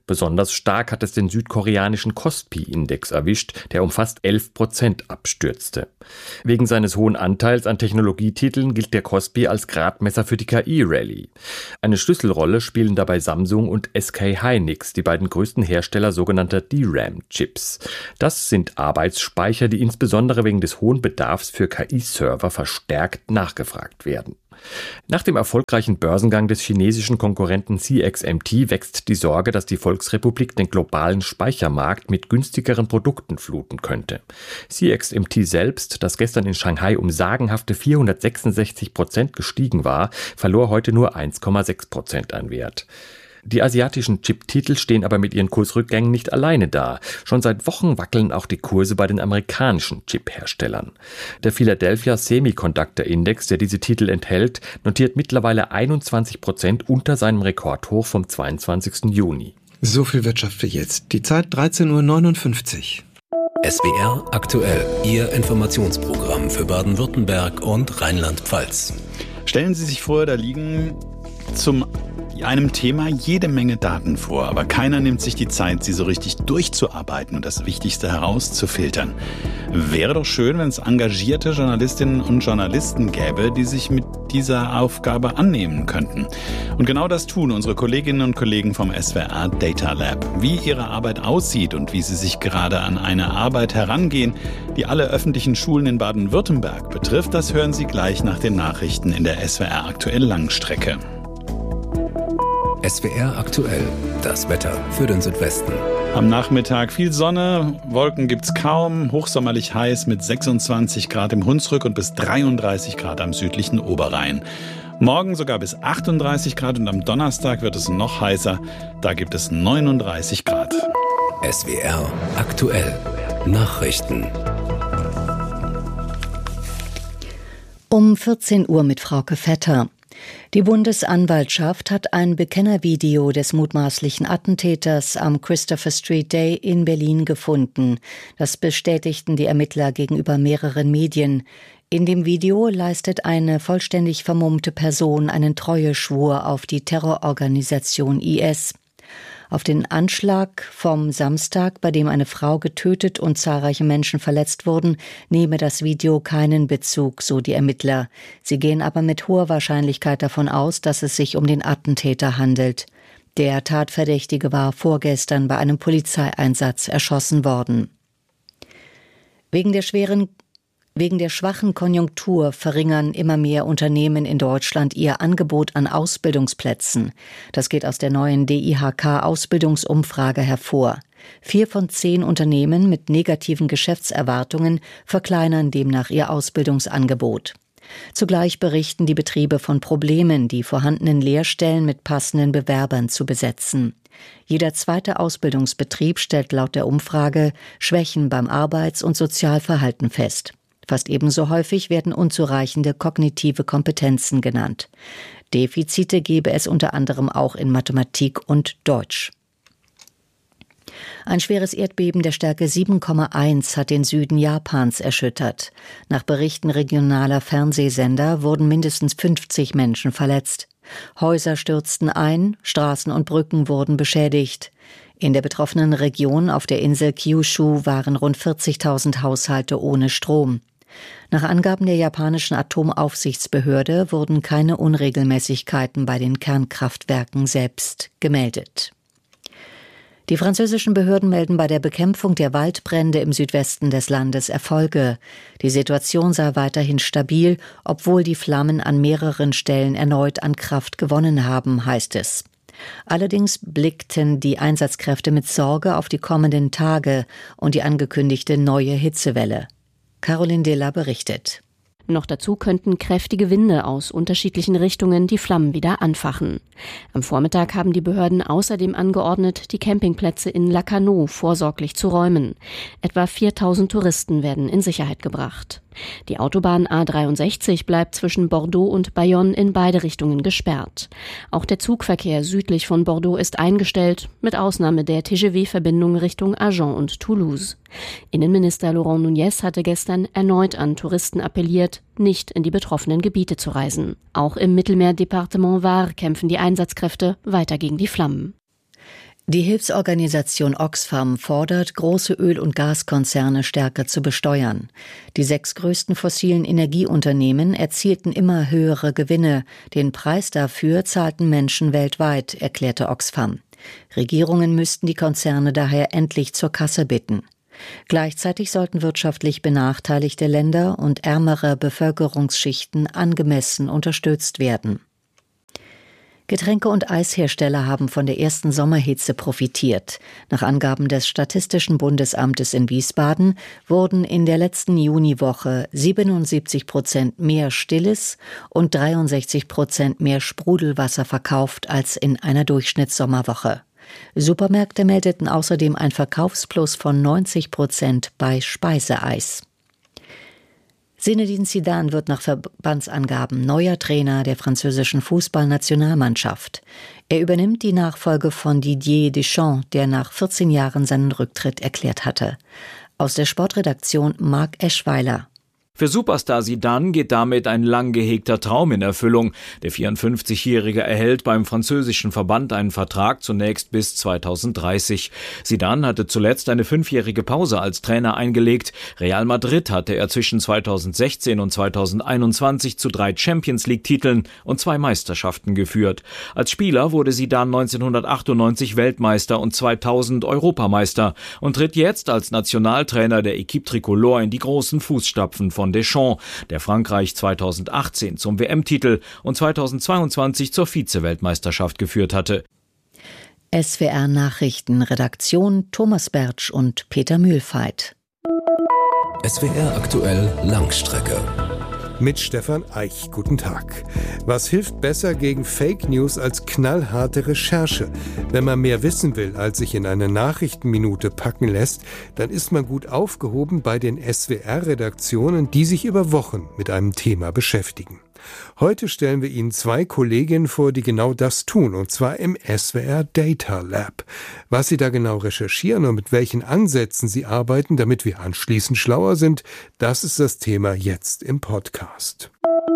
S20: Besonders stark hat es den südkoreanischen Kospi-Index erwischt, der um fast elf Prozent abstürzte. Wegen seines hohen Anteils an Technologietiteln gilt der Kospi als Gradmesser für die K I-Rallye. Eine Schlüsselrolle spielen dabei Samsung und S K Hynix, die beiden größten Hersteller sogenannter D RAM-Chips. Das sind Arbeitsspeicher, die insbesondere wegen des hohen Bedarfs für K I-Server verstärkt nachgefragt werden. Nach dem erfolgreichen Börsengang des chinesischen Konkurrenten C X M T wächst die Sorge, dass die Volksrepublik den globalen Speichermarkt mit günstigeren Produkten fluten könnte. C X M T selbst, das gestern in Shanghai um sagenhafte vierhundertsechsundsechzig Prozent gestiegen war, verlor heute nur eins Komma sechs Prozent an Wert. Die asiatischen Chip-Titel stehen aber mit ihren Kursrückgängen nicht alleine da. Schon seit Wochen wackeln auch die Kurse bei den amerikanischen Chip-Herstellern. Der Philadelphia Semiconductor Index, der diese Titel enthält, notiert mittlerweile einundzwanzig Prozent unter seinem Rekordhoch vom zweiundzwanzigsten Juni.
S17: So viel Wirtschaft für jetzt. Die Zeit dreizehn Uhr neunundfünfzig.
S3: S W R aktuell, Ihr Informationsprogramm für Baden-Württemberg und Rheinland-Pfalz.
S2: Stellen Sie sich vor, da liegen zum einem Thema jede Menge Daten vor, aber keiner nimmt sich die Zeit, sie so richtig durchzuarbeiten und das Wichtigste herauszufiltern. Wäre doch schön, wenn es engagierte Journalistinnen und Journalisten gäbe, die sich mit dieser Aufgabe annehmen könnten. Und genau das tun unsere Kolleginnen und Kollegen vom S W R Data Lab. Wie ihre Arbeit aussieht und wie sie sich gerade an eine Arbeit herangehen, die alle öffentlichen Schulen in Baden-Württemberg betrifft, das hören Sie gleich nach den Nachrichten in der S W R Aktuell Langstrecke.
S3: S W R aktuell, das Wetter für den Südwesten.
S2: Am Nachmittag viel Sonne, Wolken gibt's kaum, hochsommerlich heiß mit sechsundzwanzig Grad im Hunsrück und bis dreiunddreißig Grad am südlichen Oberrhein. Morgen sogar bis achtunddreißig Grad und am Donnerstag wird es noch heißer, da gibt es neununddreißig Grad.
S3: S W R aktuell, Nachrichten.
S4: Um vierzehn Uhr mit Frauke Vetter. Die Bundesanwaltschaft hat ein Bekennervideo des mutmaßlichen Attentäters am Christopher Street Day in Berlin gefunden. Das bestätigten die Ermittler gegenüber mehreren Medien. In dem Video leistet eine vollständig vermummte Person einen Treueschwur auf die Terrororganisation I S. Auf den Anschlag vom Samstag, bei dem eine Frau getötet und zahlreiche Menschen verletzt wurden, nehme das Video keinen Bezug, so die Ermittler. Sie gehen aber mit hoher Wahrscheinlichkeit davon aus, dass es sich um den Attentäter handelt. Der Tatverdächtige war vorgestern bei einem Polizeieinsatz erschossen worden. Wegen der schweren Wegen der schwachen Konjunktur verringern immer mehr Unternehmen in Deutschland ihr Angebot an Ausbildungsplätzen. Das geht aus der neuen D I H K-Ausbildungsumfrage hervor. Vier von zehn Unternehmen mit negativen Geschäftserwartungen verkleinern demnach ihr Ausbildungsangebot. Zugleich berichten die Betriebe von Problemen, die vorhandenen Lehrstellen mit passenden Bewerbern zu besetzen. Jeder zweite Ausbildungsbetrieb stellt laut der Umfrage Schwächen beim Arbeits- und Sozialverhalten fest. Fast ebenso häufig werden unzureichende kognitive Kompetenzen genannt. Defizite gebe es unter anderem auch in Mathematik und Deutsch. Ein schweres Erdbeben der Stärke sieben Komma eins hat den Süden Japans erschüttert. Nach Berichten regionaler Fernsehsender wurden mindestens fünfzig Menschen verletzt. Häuser stürzten ein, Straßen und Brücken wurden beschädigt. In der betroffenen Region auf der Insel Kyushu waren rund vierzigtausend Haushalte ohne Strom. Nach Angaben der japanischen Atomaufsichtsbehörde wurden keine Unregelmäßigkeiten bei den Kernkraftwerken selbst gemeldet. Die französischen Behörden melden bei der Bekämpfung der Waldbrände im Südwesten des Landes Erfolge. Die Situation sei weiterhin stabil, obwohl die Flammen an mehreren Stellen erneut an Kraft gewonnen haben, heißt es. Allerdings blickten die Einsatzkräfte mit Sorge auf die kommenden Tage und die angekündigte neue Hitzewelle. Caroline Della berichtet.
S21: Noch dazu könnten kräftige Winde aus unterschiedlichen Richtungen die Flammen wieder anfachen. Am Vormittag haben die Behörden außerdem angeordnet, die Campingplätze in Lacanau vorsorglich zu räumen. Etwa viertausend Touristen werden in Sicherheit gebracht. Die Autobahn A dreiundsechzig bleibt zwischen Bordeaux und Bayonne in beide Richtungen gesperrt. Auch der Zugverkehr südlich von Bordeaux ist eingestellt, mit Ausnahme der T G V-Verbindung Richtung Agen und Toulouse. Innenminister Laurent Nunez hatte gestern erneut an Touristen appelliert, nicht in die betroffenen Gebiete zu reisen. Auch im Mittelmeerdepartement Var kämpfen die Einsatzkräfte weiter gegen die Flammen.
S4: Die Hilfsorganisation Oxfam fordert, große Öl- und Gaskonzerne stärker zu besteuern. Die sechs größten fossilen Energieunternehmen erzielten immer höhere Gewinne. Den Preis dafür zahlten Menschen weltweit, erklärte Oxfam. Regierungen müssten die Konzerne daher endlich zur Kasse bitten. Gleichzeitig sollten wirtschaftlich benachteiligte Länder und ärmere Bevölkerungsschichten angemessen unterstützt werden. Getränke- und Eishersteller haben von der ersten Sommerhitze profitiert. Nach Angaben des Statistischen Bundesamtes in Wiesbaden wurden in der letzten Juniwoche siebenundsiebzig Prozent mehr Stilles und dreiundsechzig Prozent mehr Sprudelwasser verkauft als in einer Durchschnittssommerwoche. Supermärkte meldeten außerdem ein Verkaufsplus von neunzig Prozent bei Speiseeis. Zinedine Zidane wird nach Verbandsangaben neuer Trainer der französischen Fußballnationalmannschaft. Er übernimmt die Nachfolge von Didier Deschamps, der nach vierzehn Jahren seinen Rücktritt erklärt hatte. Aus der Sportredaktion Marc Eschweiler.
S10: Für Superstar Zidane geht damit ein lang gehegter Traum in Erfüllung. Der vierundfünfzigjährige erhält beim französischen Verband einen Vertrag zunächst bis zweitausenddreißig. Zidane hatte zuletzt eine fünfjährige Pause als Trainer eingelegt. Real Madrid hatte er zwischen zweitausendsechzehn und zweitausendeinundzwanzig zu drei Champions-League-Titeln und zwei Meisterschaften geführt. Als Spieler wurde Zidane neunzehnhundertachtundneunzig Weltmeister und zweitausend Europameister und tritt jetzt als Nationaltrainer der Équipe Tricolore in die großen Fußstapfen von Deschamps, der Frankreich zweitausendachtzehn zum W M-Titel und zweitausendzweiundzwanzig zur Vize-Weltmeisterschaft geführt hatte.
S4: S W R Nachrichten, Redaktion Thomas Bertsch und Peter Mühlfeit.
S3: S W R aktuell Langstrecke.
S1: Mit Stefan Eich. Guten Tag. Was hilft besser gegen Fake News als knallharte Recherche? Wenn man mehr wissen will, als sich in eine Nachrichtenminute packen lässt, dann ist man gut aufgehoben bei den S W R-Redaktionen, die sich über Wochen mit einem Thema beschäftigen. Heute stellen wir Ihnen zwei Kolleginnen vor, die genau das tun, und zwar im S W R Data Lab. Was sie da genau recherchieren und mit welchen Ansätzen sie arbeiten, damit wir anschließend schlauer sind, das ist das Thema jetzt im Podcast.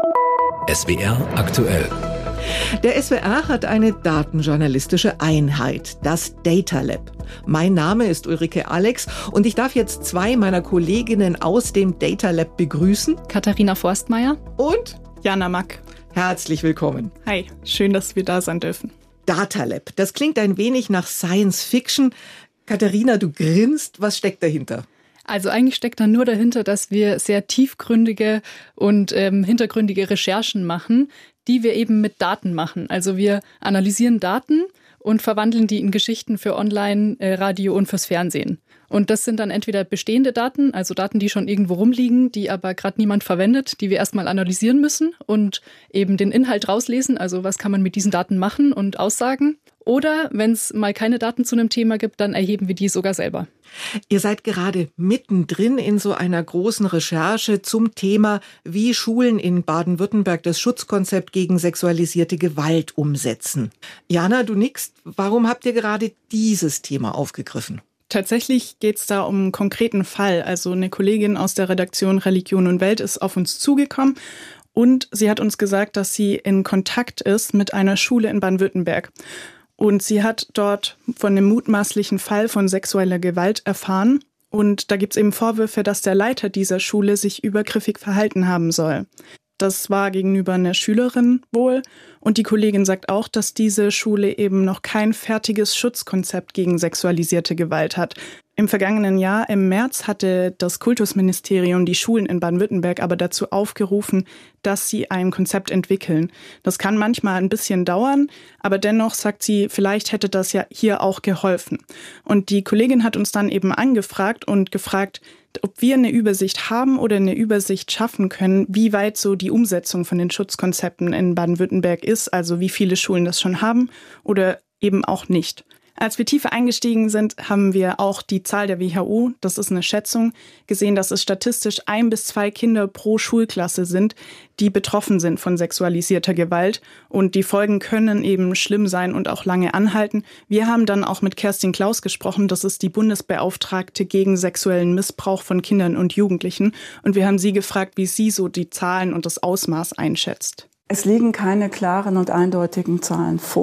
S3: S W R aktuell.
S22: Der S W R hat eine datenjournalistische Einheit, das Data Lab. Mein Name ist Ulrike Alex und ich darf jetzt zwei meiner Kolleginnen aus dem Data Lab begrüßen.
S23: Katharina Forstmeier
S22: und
S23: Jana Mack.
S22: Herzlich willkommen.
S23: Hi, schön, dass wir da sein dürfen.
S22: Data Lab, das klingt ein wenig nach Science Fiction. Katharina, du grinst, was steckt dahinter?
S23: Also eigentlich steckt da nur dahinter, dass wir sehr tiefgründige und ähm, hintergründige Recherchen machen, die wir eben mit Daten machen. Also wir analysieren Daten und verwandeln die in Geschichten für Online, äh, Radio und fürs Fernsehen. Und das sind dann entweder bestehende Daten, also Daten, die schon irgendwo rumliegen, die aber gerade niemand verwendet, die wir erstmal analysieren müssen und eben den Inhalt rauslesen, also was kann man mit diesen Daten machen und aussagen. Oder wenn es mal keine Daten zu einem Thema gibt, dann erheben wir die sogar selber.
S22: Ihr seid gerade mittendrin in so einer großen Recherche zum Thema, wie Schulen in Baden-Württemberg das Schutzkonzept gegen sexualisierte Gewalt umsetzen. Jana, du nickst. Warum habt ihr gerade dieses Thema aufgegriffen?
S23: Tatsächlich geht es da um einen konkreten Fall. Also eine Kollegin aus der Redaktion Religion und Welt ist auf uns zugekommen und sie hat uns gesagt, dass sie in Kontakt ist mit einer Schule in Baden-Württemberg. Und sie hat dort von einem mutmaßlichen Fall von sexueller Gewalt erfahren. Und da gibt es eben Vorwürfe, dass der Leiter dieser Schule sich übergriffig verhalten haben soll. Das war gegenüber einer Schülerin wohl. Und die Kollegin sagt auch, dass diese Schule eben noch kein fertiges Schutzkonzept gegen sexualisierte Gewalt hat. Im vergangenen Jahr, im März, hatte das Kultusministerium die Schulen in Baden-Württemberg aber dazu aufgerufen, dass sie ein Konzept entwickeln. Das kann manchmal ein bisschen dauern, aber dennoch sagt sie, vielleicht hätte das ja hier auch geholfen. Und die Kollegin hat uns dann eben angefragt und gefragt, ob wir eine Übersicht haben oder eine Übersicht schaffen können, wie weit so die Umsetzung von den Schutzkonzepten in Baden-Württemberg ist, also wie viele Schulen das schon haben oder eben auch nicht. Als wir tiefer eingestiegen sind, haben wir auch die Zahl der W H O, das ist eine Schätzung, gesehen, dass es statistisch ein bis zwei Kinder pro Schulklasse sind, die betroffen sind von sexualisierter Gewalt. Und die Folgen können eben schlimm sein und auch lange anhalten. Wir haben dann auch mit Kerstin Klaus gesprochen, das ist die Bundesbeauftragte gegen sexuellen Missbrauch von Kindern und Jugendlichen. Und wir haben sie gefragt, wie sie so die Zahlen und das Ausmaß einschätzt.
S24: Es liegen keine klaren und eindeutigen Zahlen vor.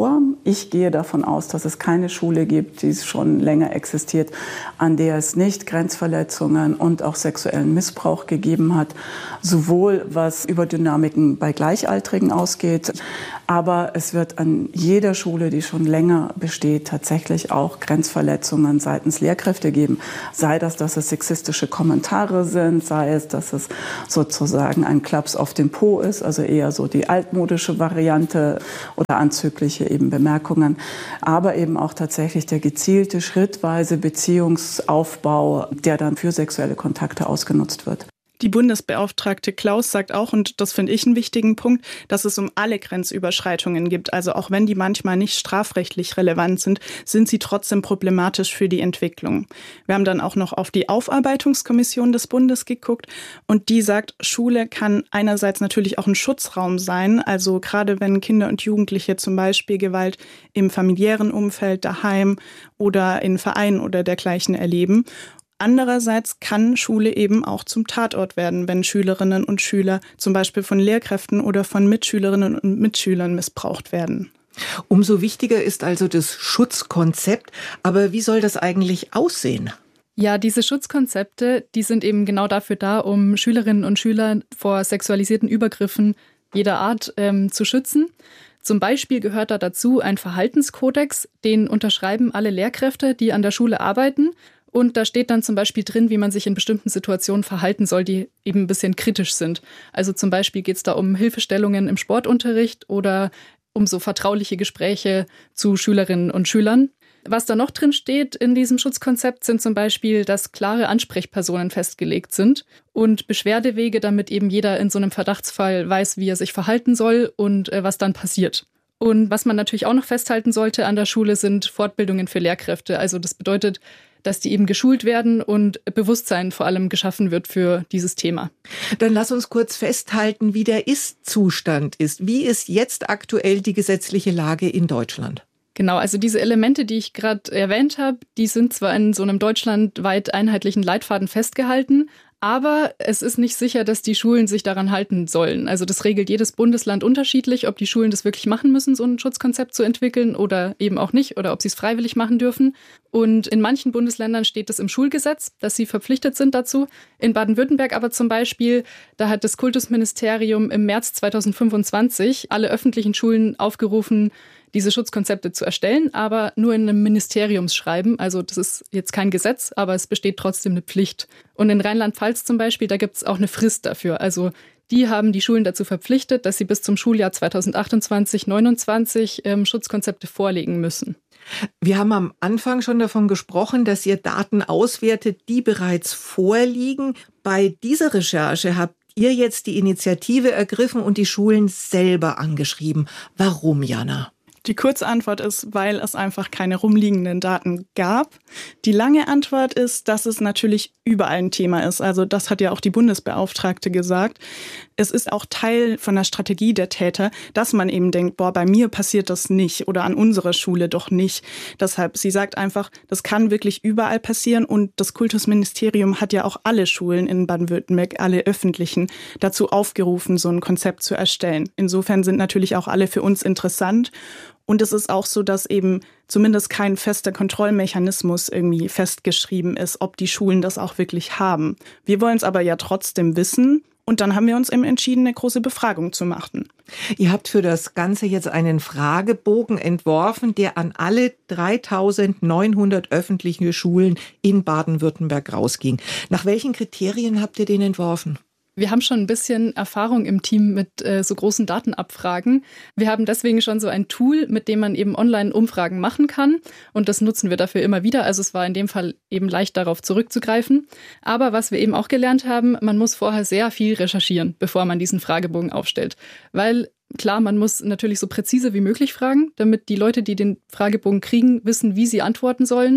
S5: Ich gehe davon aus, dass es keine Schule gibt, die schon länger existiert, an der es nicht Grenzverletzungen und auch sexuellen Missbrauch gegeben hat, sowohl was über Dynamiken bei Gleichaltrigen ausgeht, aber es wird an jeder Schule, die schon länger besteht, tatsächlich auch Grenzverletzungen seitens Lehrkräfte geben. Sei das, dass es sexistische Kommentare sind, sei es, dass es sozusagen ein Klaps auf den Po ist, also eher so die altmodische Variante oder anzügliche eben Bemerkungen, aber eben auch tatsächlich der gezielte, schrittweise Beziehungsaufbau, der dann für sexuelle Kontakte ausgenutzt wird.
S23: Die Bundesbeauftragte Klaus sagt auch, und das finde ich einen wichtigen Punkt, dass es um alle Grenzüberschreitungen gibt. Also auch wenn die manchmal nicht strafrechtlich relevant sind, sind sie trotzdem problematisch für die Entwicklung. Wir haben dann auch noch auf die Aufarbeitungskommission des Bundes geguckt und die sagt, Schule kann einerseits natürlich auch ein Schutzraum sein. Also gerade wenn Kinder und Jugendliche zum Beispiel Gewalt im familiären Umfeld, daheim oder in Vereinen oder dergleichen erleben. Andererseits kann Schule eben auch zum Tatort werden, wenn Schülerinnen und Schüler zum Beispiel von Lehrkräften oder von Mitschülerinnen und Mitschülern missbraucht werden.
S22: Umso wichtiger ist also das Schutzkonzept. Aber wie soll das eigentlich aussehen?
S7: Ja, diese Schutzkonzepte, die sind eben genau dafür da, um Schülerinnen und Schüler vor sexualisierten Übergriffen jeder Art ähm, zu schützen. Zum Beispiel gehört da dazu ein Verhaltenskodex, den unterschreiben alle Lehrkräfte, die an der Schule arbeiten. Und da steht dann zum Beispiel drin, wie man sich in bestimmten Situationen verhalten soll, die eben ein bisschen kritisch sind. Also zum Beispiel geht es da um Hilfestellungen im Sportunterricht oder um so vertrauliche Gespräche zu Schülerinnen und Schülern. Was da noch drin steht in diesem Schutzkonzept sind zum Beispiel, dass klare Ansprechpersonen festgelegt sind und Beschwerdewege, damit eben jeder in so einem Verdachtsfall weiß, wie er sich verhalten soll und äh, was dann passiert. Und was man natürlich auch noch festhalten sollte an der Schule sind Fortbildungen für Lehrkräfte. Also das bedeutet, dass die eben geschult werden und Bewusstsein vor allem geschaffen wird für dieses Thema.
S22: Dann lass uns kurz festhalten, wie der Ist-Zustand ist. Wie ist jetzt aktuell die gesetzliche Lage in Deutschland?
S7: Genau, also diese Elemente, die ich gerade erwähnt habe, die sind zwar in so einem deutschlandweit einheitlichen Leitfaden festgehalten, aber es ist nicht sicher, dass die Schulen sich daran halten sollen. Also das regelt jedes Bundesland unterschiedlich, ob die Schulen das wirklich machen müssen, so ein Schutzkonzept zu entwickeln oder eben auch nicht oder ob sie es freiwillig machen dürfen. Und in manchen Bundesländern steht es im Schulgesetz, dass sie verpflichtet sind dazu. In Baden-Württemberg aber zum Beispiel, da hat das Kultusministerium im März zweitausendfünfundzwanzig alle öffentlichen Schulen aufgerufen, diese Schutzkonzepte zu erstellen, aber nur in einem Ministeriumsschreiben. Also das ist jetzt kein Gesetz, aber es besteht trotzdem eine Pflicht. Und in Rheinland-Pfalz zum Beispiel, da gibt es auch eine Frist dafür. Also die haben die Schulen dazu verpflichtet, dass sie bis zum Schuljahr zweitausendachtundzwanzig neunundzwanzig ähm, Schutzkonzepte vorlegen müssen.
S22: Wir haben am Anfang schon davon gesprochen, dass ihr Daten auswertet, die bereits vorliegen. Bei dieser Recherche habt ihr jetzt die Initiative ergriffen und die Schulen selber angeschrieben. Warum, Jana?
S23: Die kurze Antwort ist, weil es einfach keine rumliegenden Daten gab. Die lange Antwort ist, dass es natürlich überall ein Thema ist. Also das hat ja auch die Bundesbeauftragte gesagt. Es ist auch Teil von der Strategie der Täter, dass man eben denkt, boah, bei mir passiert das nicht oder an unserer Schule doch nicht. Deshalb, sie sagt einfach, das kann wirklich überall passieren und das Kultusministerium hat ja auch alle Schulen in Baden-Württemberg, alle öffentlichen, dazu aufgerufen, so ein Konzept zu erstellen. Insofern sind natürlich auch alle für uns interessant. Und es ist auch so, dass eben zumindest kein fester Kontrollmechanismus irgendwie festgeschrieben ist, ob die Schulen das auch wirklich haben. Wir wollen es aber ja trotzdem wissen. Und dann haben wir uns eben entschieden, eine große Befragung zu machen.
S22: Ihr habt für das Ganze jetzt einen Fragebogen entworfen, der an alle dreitausendneunhundert öffentlichen Schulen in Baden-Württemberg rausging. Nach welchen Kriterien habt ihr den entworfen?
S7: Wir haben schon ein bisschen Erfahrung im Team mit äh, so großen Datenabfragen. Wir haben deswegen schon so ein Tool, mit dem man eben Online-Umfragen machen kann. Und das nutzen wir dafür immer wieder. Also es war in dem Fall eben leicht, darauf zurückzugreifen. Aber was wir eben auch gelernt haben, man muss vorher sehr viel recherchieren, bevor man diesen Fragebogen aufstellt. Weil klar, man muss natürlich so präzise wie möglich fragen, damit die Leute, die den Fragebogen kriegen, wissen, wie sie antworten sollen.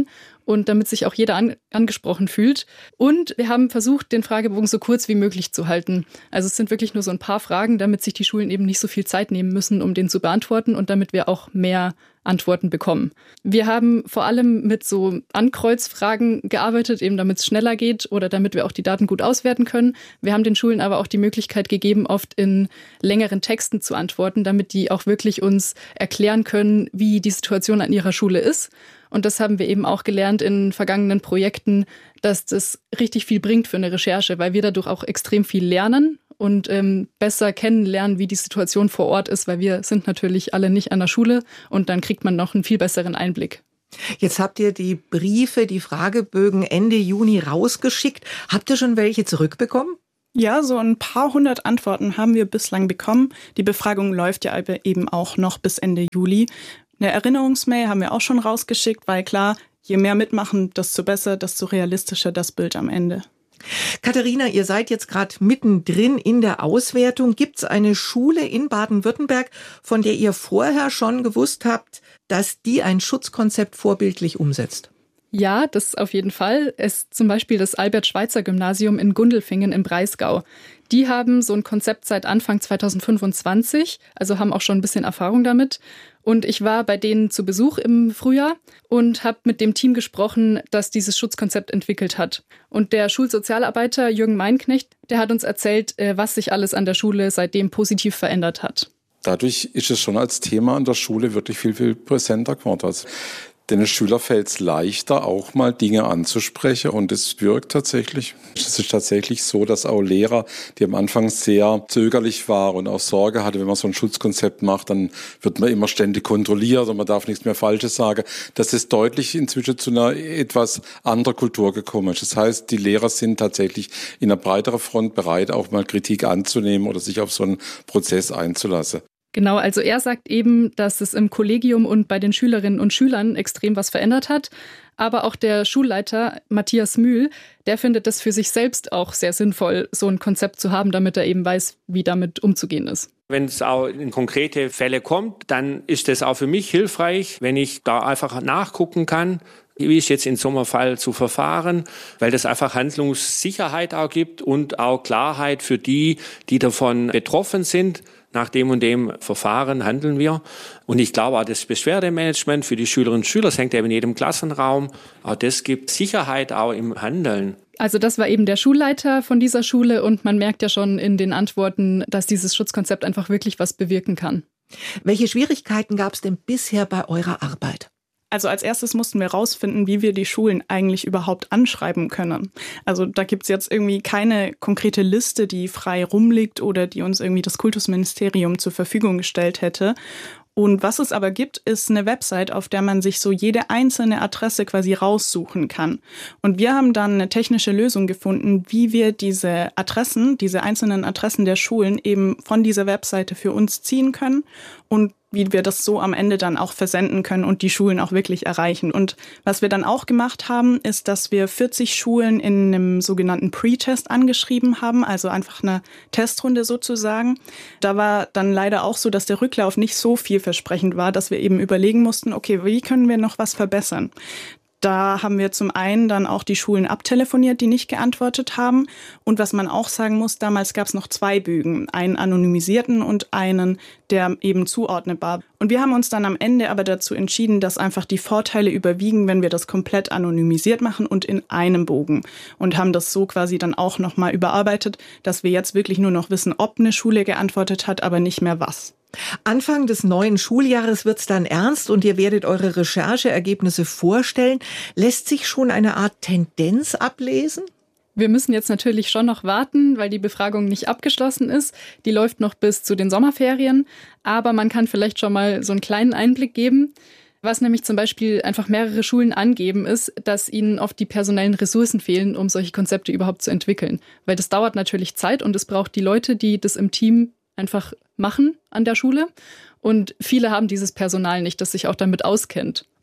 S7: und damit sich auch jeder an, angesprochen fühlt. Und wir haben versucht, den Fragebogen so kurz wie möglich zu halten. Also es sind wirklich nur so ein paar Fragen, damit sich die Schulen eben nicht so viel Zeit nehmen müssen, um den zu beantworten und damit wir auch mehr Antworten bekommen. Wir haben vor allem mit so Ankreuzfragen gearbeitet, eben damit es schneller geht oder damit wir auch die Daten gut auswerten können. Wir haben den Schulen aber auch die Möglichkeit gegeben, oft in längeren Texten zu antworten, damit die auch wirklich uns erklären können, wie die Situation an ihrer Schule ist. Und das haben wir eben auch gelernt in vergangenen Projekten, dass das richtig viel bringt für eine Recherche, weil wir dadurch auch extrem viel lernen und ähm, besser kennenlernen, wie die Situation vor Ort ist, weil wir sind natürlich alle nicht an der Schule und dann kriegt man noch einen viel besseren Einblick.
S22: Jetzt habt ihr die Briefe, die Fragebögen Ende Juni rausgeschickt. Habt ihr schon welche zurückbekommen?
S23: Ja, so ein paar hundert Antworten haben wir bislang bekommen. Die Befragung läuft ja eben auch noch bis Ende Juli. Eine Erinnerungsmail haben wir auch schon rausgeschickt, weil klar, je mehr mitmachen, desto besser, desto realistischer das Bild am Ende.
S22: Katharina, ihr seid jetzt gerade mittendrin in der Auswertung. Gibt es eine Schule in Baden-Württemberg, von der ihr vorher schon gewusst habt, dass die ein Schutzkonzept vorbildlich umsetzt?
S7: Ja, das auf jeden Fall. Es ist zum Beispiel das Albert-Schweitzer-Gymnasium in Gundelfingen im Breisgau. Die haben so ein Konzept seit Anfang zwanzig fünfundzwanzig, also haben auch schon ein bisschen Erfahrung damit. Und ich war bei denen zu Besuch im Frühjahr und habe mit dem Team gesprochen, das dieses Schutzkonzept entwickelt hat. Und der Schulsozialarbeiter Jürgen Meinknecht, der hat uns erzählt, was sich alles an der Schule seitdem positiv verändert hat.
S6: Dadurch ist es schon als Thema an der Schule wirklich viel, viel präsenter geworden. Denn den Schüler fällt es leichter, auch mal Dinge anzusprechen und es wirkt tatsächlich. Es ist tatsächlich so, dass auch Lehrer, die am Anfang sehr zögerlich waren und auch Sorge hatten, wenn man so ein Schutzkonzept macht, dann wird man immer ständig kontrolliert und man darf nichts mehr Falsches sagen, dass es deutlich inzwischen zu einer etwas anderen Kultur gekommen ist. Das heißt, die Lehrer sind tatsächlich in einer breiteren Front bereit, auch mal Kritik anzunehmen oder sich auf so einen Prozess einzulassen.
S7: Genau, also er sagt eben, dass es im Kollegium und bei den Schülerinnen und Schülern extrem was verändert hat. Aber auch der Schulleiter Matthias Mühl, der findet es für sich selbst auch sehr sinnvoll, so ein Konzept zu haben, damit er eben weiß, wie damit umzugehen ist.
S8: Wenn es auch in konkrete Fälle kommt, dann ist es auch für mich hilfreich, wenn ich da einfach nachgucken kann, wie ist jetzt in so einem Fall zu verfahren, weil das einfach Handlungssicherheit auch gibt und auch Klarheit für die, die davon betroffen sind. Nach dem und dem Verfahren handeln wir. Und ich glaube auch das Beschwerdemanagement für die Schülerinnen und Schüler, das hängt eben in jedem Klassenraum. Auch das gibt Sicherheit auch im Handeln.
S7: Also das war eben der Schulleiter von dieser Schule und man merkt ja schon in den Antworten, dass dieses Schutzkonzept einfach wirklich was bewirken kann.
S22: Welche Schwierigkeiten gab es denn bisher bei eurer Arbeit?
S23: Also als erstes mussten wir rausfinden, wie wir die Schulen eigentlich überhaupt anschreiben können. Also da gibt's jetzt irgendwie keine konkrete Liste, die frei rumliegt oder die uns irgendwie das Kultusministerium zur Verfügung gestellt hätte. Und was es aber gibt, ist eine Website, auf der man sich so jede einzelne Adresse quasi raussuchen kann. Und wir haben dann eine technische Lösung gefunden, wie wir diese Adressen, diese einzelnen Adressen der Schulen eben von dieser Webseite für uns ziehen können und wie wir das so am Ende dann auch versenden können und die Schulen auch wirklich erreichen. Und was wir dann auch gemacht haben, ist, dass wir vierzig Schulen in einem sogenannten Pre-Test angeschrieben haben, also einfach eine Testrunde sozusagen. Da war dann leider auch so, dass der Rücklauf nicht so vielversprechend war, dass wir eben überlegen mussten, okay, wie können wir noch was verbessern? Da haben wir zum einen dann auch die Schulen abtelefoniert, die nicht geantwortet haben. Und was man auch sagen muss, damals gab es noch zwei Bögen, einen anonymisierten und einen, der eben zuordnetbar. Und wir haben uns dann am Ende aber dazu entschieden, dass einfach die Vorteile überwiegen, wenn wir das komplett anonymisiert machen und in einem Bogen. Und haben das so quasi dann auch nochmal überarbeitet, dass wir jetzt wirklich nur noch wissen, ob eine Schule geantwortet hat, aber nicht mehr was.
S22: Anfang des neuen Schuljahres wird's dann ernst und ihr werdet eure Rechercheergebnisse vorstellen. Lässt sich schon eine Art Tendenz ablesen?
S7: Wir müssen jetzt natürlich schon noch warten, weil die Befragung nicht abgeschlossen ist. Die läuft noch bis zu den Sommerferien. Aber man kann vielleicht schon mal so einen kleinen Einblick geben. Was nämlich zum Beispiel einfach mehrere Schulen angeben, ist, dass ihnen oft die personellen Ressourcen fehlen, um solche Konzepte überhaupt zu entwickeln. Weil das dauert natürlich Zeit und es braucht die Leute, die das im Team einfach machen an der Schule. Und viele haben dieses Personal nicht, das sich auch damit auskennt.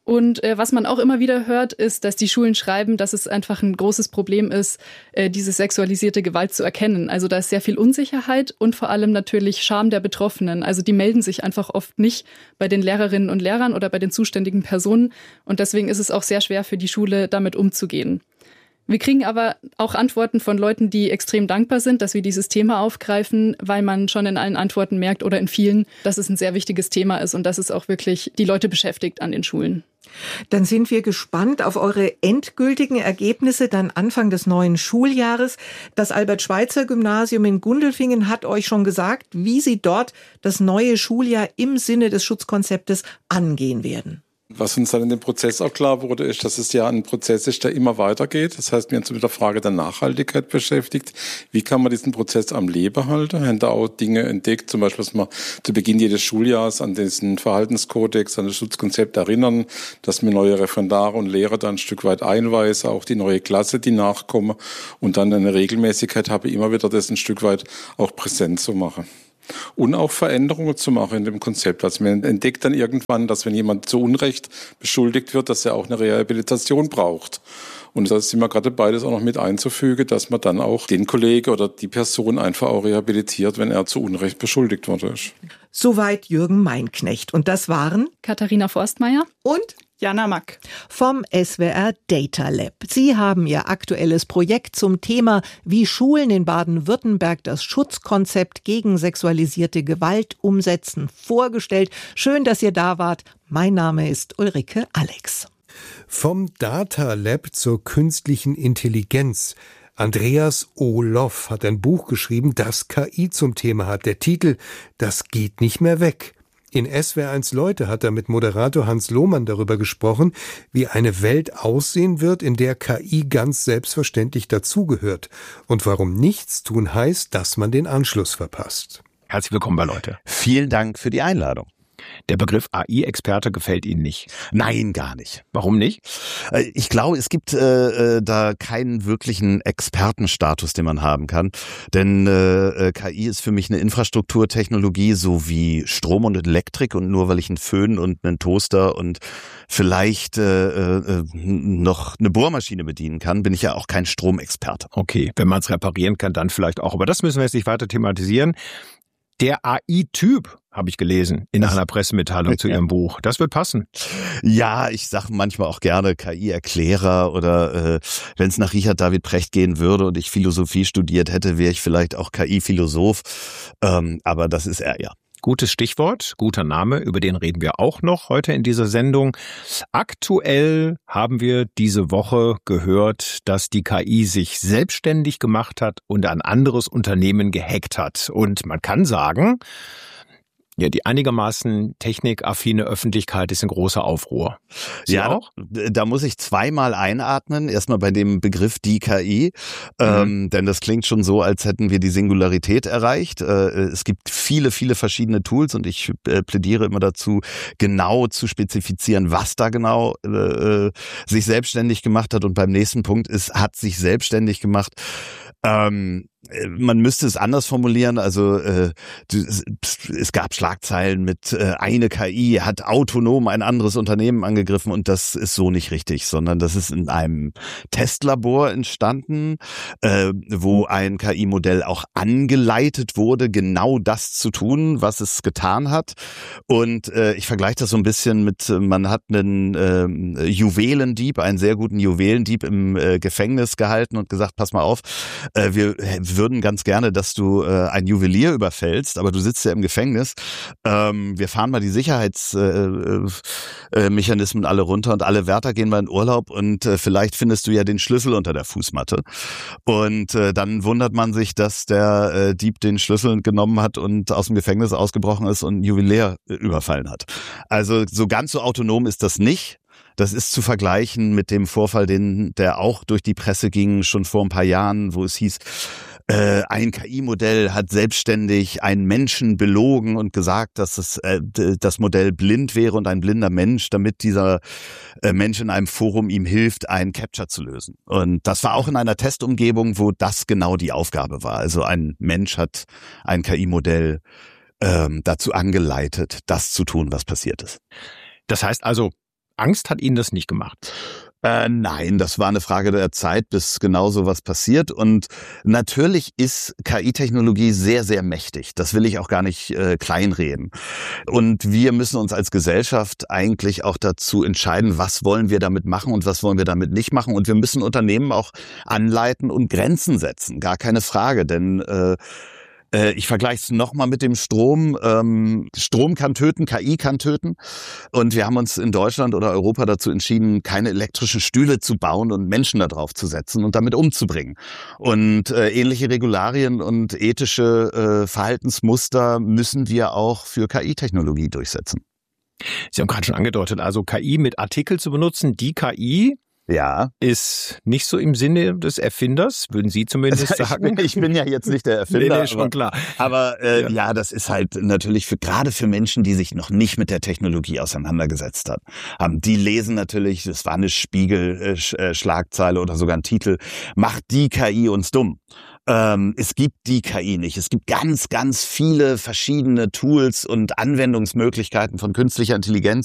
S7: Und äh, was man auch immer wieder hört, ist, dass die Schulen schreiben, dass es einfach ein großes Problem ist, äh, diese sexualisierte Gewalt zu erkennen. Also da ist sehr viel Unsicherheit und vor allem natürlich Scham der Betroffenen. Also die melden sich einfach oft nicht bei den Lehrerinnen und Lehrern oder bei den zuständigen Personen. Und deswegen ist es auch sehr schwer für die Schule, damit umzugehen. Wir kriegen aber auch Antworten von Leuten, die extrem dankbar sind, dass wir dieses Thema aufgreifen, weil man schon in allen Antworten merkt oder in vielen, dass es ein sehr wichtiges Thema ist und dass es auch wirklich die Leute beschäftigt an den Schulen.
S22: Dann sind wir gespannt auf eure endgültigen Ergebnisse dann Anfang des neuen Schuljahres. Das Albert-Schweitzer-Gymnasium in Gundelfingen hat euch schon gesagt, wie sie dort das neue Schuljahr im Sinne des Schutzkonzeptes angehen werden.
S6: Was uns dann in dem Prozess auch klar wurde, ist, dass es ja ein Prozess ist, der immer weitergeht. Das heißt, wir haben uns mit der Frage der Nachhaltigkeit beschäftigt. Wie kann man diesen Prozess am Leben halten? Wir haben da auch Dinge entdeckt, zum Beispiel, dass wir zu Beginn jedes Schuljahres an diesen Verhaltenskodex, an das Schutzkonzept erinnern, dass wir neue Referendare und Lehrer da ein Stück weit einweisen, auch die neue Klasse, die nachkommen, und dann eine Regelmäßigkeit habe, immer wieder das ein Stück weit auch präsent zu machen. Und auch Veränderungen zu machen in dem Konzept. Also man entdeckt dann irgendwann, dass wenn jemand zu Unrecht beschuldigt wird, dass er auch eine Rehabilitation braucht. Und da sind wir gerade dabei, das auch noch mit einzufügen, dass man dann auch den Kollegen oder die Person einfach auch rehabilitiert, wenn er zu Unrecht beschuldigt worden ist.
S22: Soweit Jürgen Meinknecht. Und das waren
S7: Katharina Forstmeier
S22: und
S23: Jana Mack
S22: vom S W R Data Lab. Sie haben ihr aktuelles Projekt zum Thema, wie Schulen in Baden-Württemberg das Schutzkonzept gegen sexualisierte Gewalt umsetzen, vorgestellt. Schön, dass ihr da wart. Mein Name ist Ulrike Alex.
S1: Vom Data Lab zur künstlichen Intelligenz. Andreas Oloff hat ein Buch geschrieben, das K I zum Thema hat. Der Titel: Das geht nicht mehr weg. In S W R eins Leute hat er mit Moderator Hans Lohmann darüber gesprochen, wie eine Welt aussehen wird, in der K I ganz selbstverständlich dazugehört und warum Nichtstun heißt, dass man den Anschluss verpasst.
S9: Herzlich willkommen bei Leute. Vielen Dank für die Einladung. Der Begriff A I-Experte gefällt Ihnen nicht? Nein, gar nicht. Warum nicht? Ich glaube, es gibt äh, da keinen wirklichen Expertenstatus, den man haben kann. Denn äh, K I ist für mich eine Infrastrukturtechnologie, so wie Strom und Elektrik. Und nur weil ich einen Föhn und einen Toaster und vielleicht äh, äh, noch eine Bohrmaschine bedienen kann, bin ich ja auch kein Stromexperte. Okay, wenn man es reparieren kann, dann vielleicht auch. Aber das müssen wir jetzt nicht weiter thematisieren. Der A I-Typ, habe ich gelesen, in das, einer Pressemitteilung zu Ihrem Buch. Das wird passen. Ja, ich sage manchmal auch gerne K I-Erklärer oder äh, wenn es nach Richard David Precht gehen würde und ich Philosophie studiert hätte, wäre ich vielleicht auch K I-Philosoph. Ähm, aber das ist er ja. Gutes Stichwort, guter Name, über den reden wir auch noch heute in dieser Sendung. Aktuell haben wir diese Woche gehört, dass die K I sich selbstständig gemacht hat und ein anderes Unternehmen gehackt hat. Und man kann sagen, ja, die einigermaßen technikaffine Öffentlichkeit ist in großer Aufruhr. Sie ja, auch? Da, da muss ich zweimal einatmen. Erstmal bei dem Begriff die K I, mhm. ähm, denn das klingt schon so, als hätten wir die Singularität erreicht. Äh, es gibt viele, viele verschiedene Tools und ich äh, plädiere immer dazu, genau zu spezifizieren, was da genau äh, sich selbstständig gemacht hat. Und beim nächsten Punkt ist, hat sich selbstständig gemacht. Ähm, Man müsste es anders formulieren, also äh, es gab Schlagzeilen mit äh, eine K I hat autonom ein anderes Unternehmen angegriffen und das ist so nicht richtig, sondern das ist in einem Testlabor entstanden, äh, wo ein K I-Modell auch angeleitet wurde, genau das zu tun, was es getan hat. Und äh, ich vergleiche das so ein bisschen mit, man hat einen äh, Juwelendieb, einen sehr guten Juwelendieb im äh, Gefängnis gehalten und gesagt, pass mal auf, äh, wir würden ganz gerne, dass du äh, ein Juwelier überfällst, aber du sitzt ja im Gefängnis. Ähm, wir fahren mal die Sicherheitsmechanismen äh, äh, alle runter und alle Wärter gehen mal in Urlaub und äh, vielleicht findest du ja den Schlüssel unter der Fußmatte. Und äh, dann wundert man sich, dass der äh, Dieb den Schlüssel genommen hat und aus dem Gefängnis ausgebrochen ist und ein Juwelier äh, überfallen hat. Also so ganz so autonom ist das nicht. Das ist zu vergleichen mit dem Vorfall, den der auch durch die Presse ging, schon vor ein paar Jahren, wo es hieß, äh, ein K I-Modell hat selbstständig einen Menschen belogen und gesagt, dass es, äh, das Modell blind wäre und ein blinder Mensch, damit dieser äh, Mensch in einem Forum ihm hilft, einen Captcha zu lösen. Und das war auch in einer Testumgebung, wo das genau die Aufgabe war. Also ein Mensch hat ein K I-Modell ähm, dazu angeleitet, das zu tun, was passiert ist. Das heißt also, Angst hat Ihnen das nicht gemacht? Äh, nein, das war eine Frage der Zeit, bis genau so was passiert. Und natürlich ist K I-Technologie sehr, sehr mächtig. Das will ich auch gar nicht äh, kleinreden. Und wir müssen uns als Gesellschaft eigentlich auch dazu entscheiden, was wollen wir damit machen und was wollen wir damit nicht machen. Und wir müssen Unternehmen auch anleiten und Grenzen setzen. Gar keine Frage, denn äh, ich vergleiche es nochmal mit dem Strom. Ähm, Strom kann töten, K I kann töten. Und wir haben uns in Deutschland oder Europa dazu entschieden, keine elektrischen Stühle zu bauen und Menschen da drauf zu setzen und damit umzubringen. Und äh, ähnliche Regularien und ethische äh, Verhaltensmuster müssen wir auch für K I-Technologie durchsetzen.
S11: Sie haben gerade schon angedeutet, also K I mit Artikel zu benutzen, die K I
S9: ja,
S11: ist nicht so im Sinne des Erfinders, würden Sie zumindest
S9: also
S11: sagen.
S9: Ich bin, ich bin ja jetzt nicht der Erfinder.
S11: nee, nee, schon
S9: aber,
S11: klar.
S9: Aber äh, ja. ja, das ist halt natürlich für gerade für Menschen, die sich noch nicht mit der Technologie auseinandergesetzt haben. haben die lesen natürlich, das war eine Spiegel-Schlagzeile oder sogar ein Titel, macht die K I uns dumm. Ähm, es gibt die K I nicht. Es gibt ganz, ganz viele verschiedene Tools und Anwendungsmöglichkeiten von künstlicher Intelligenz,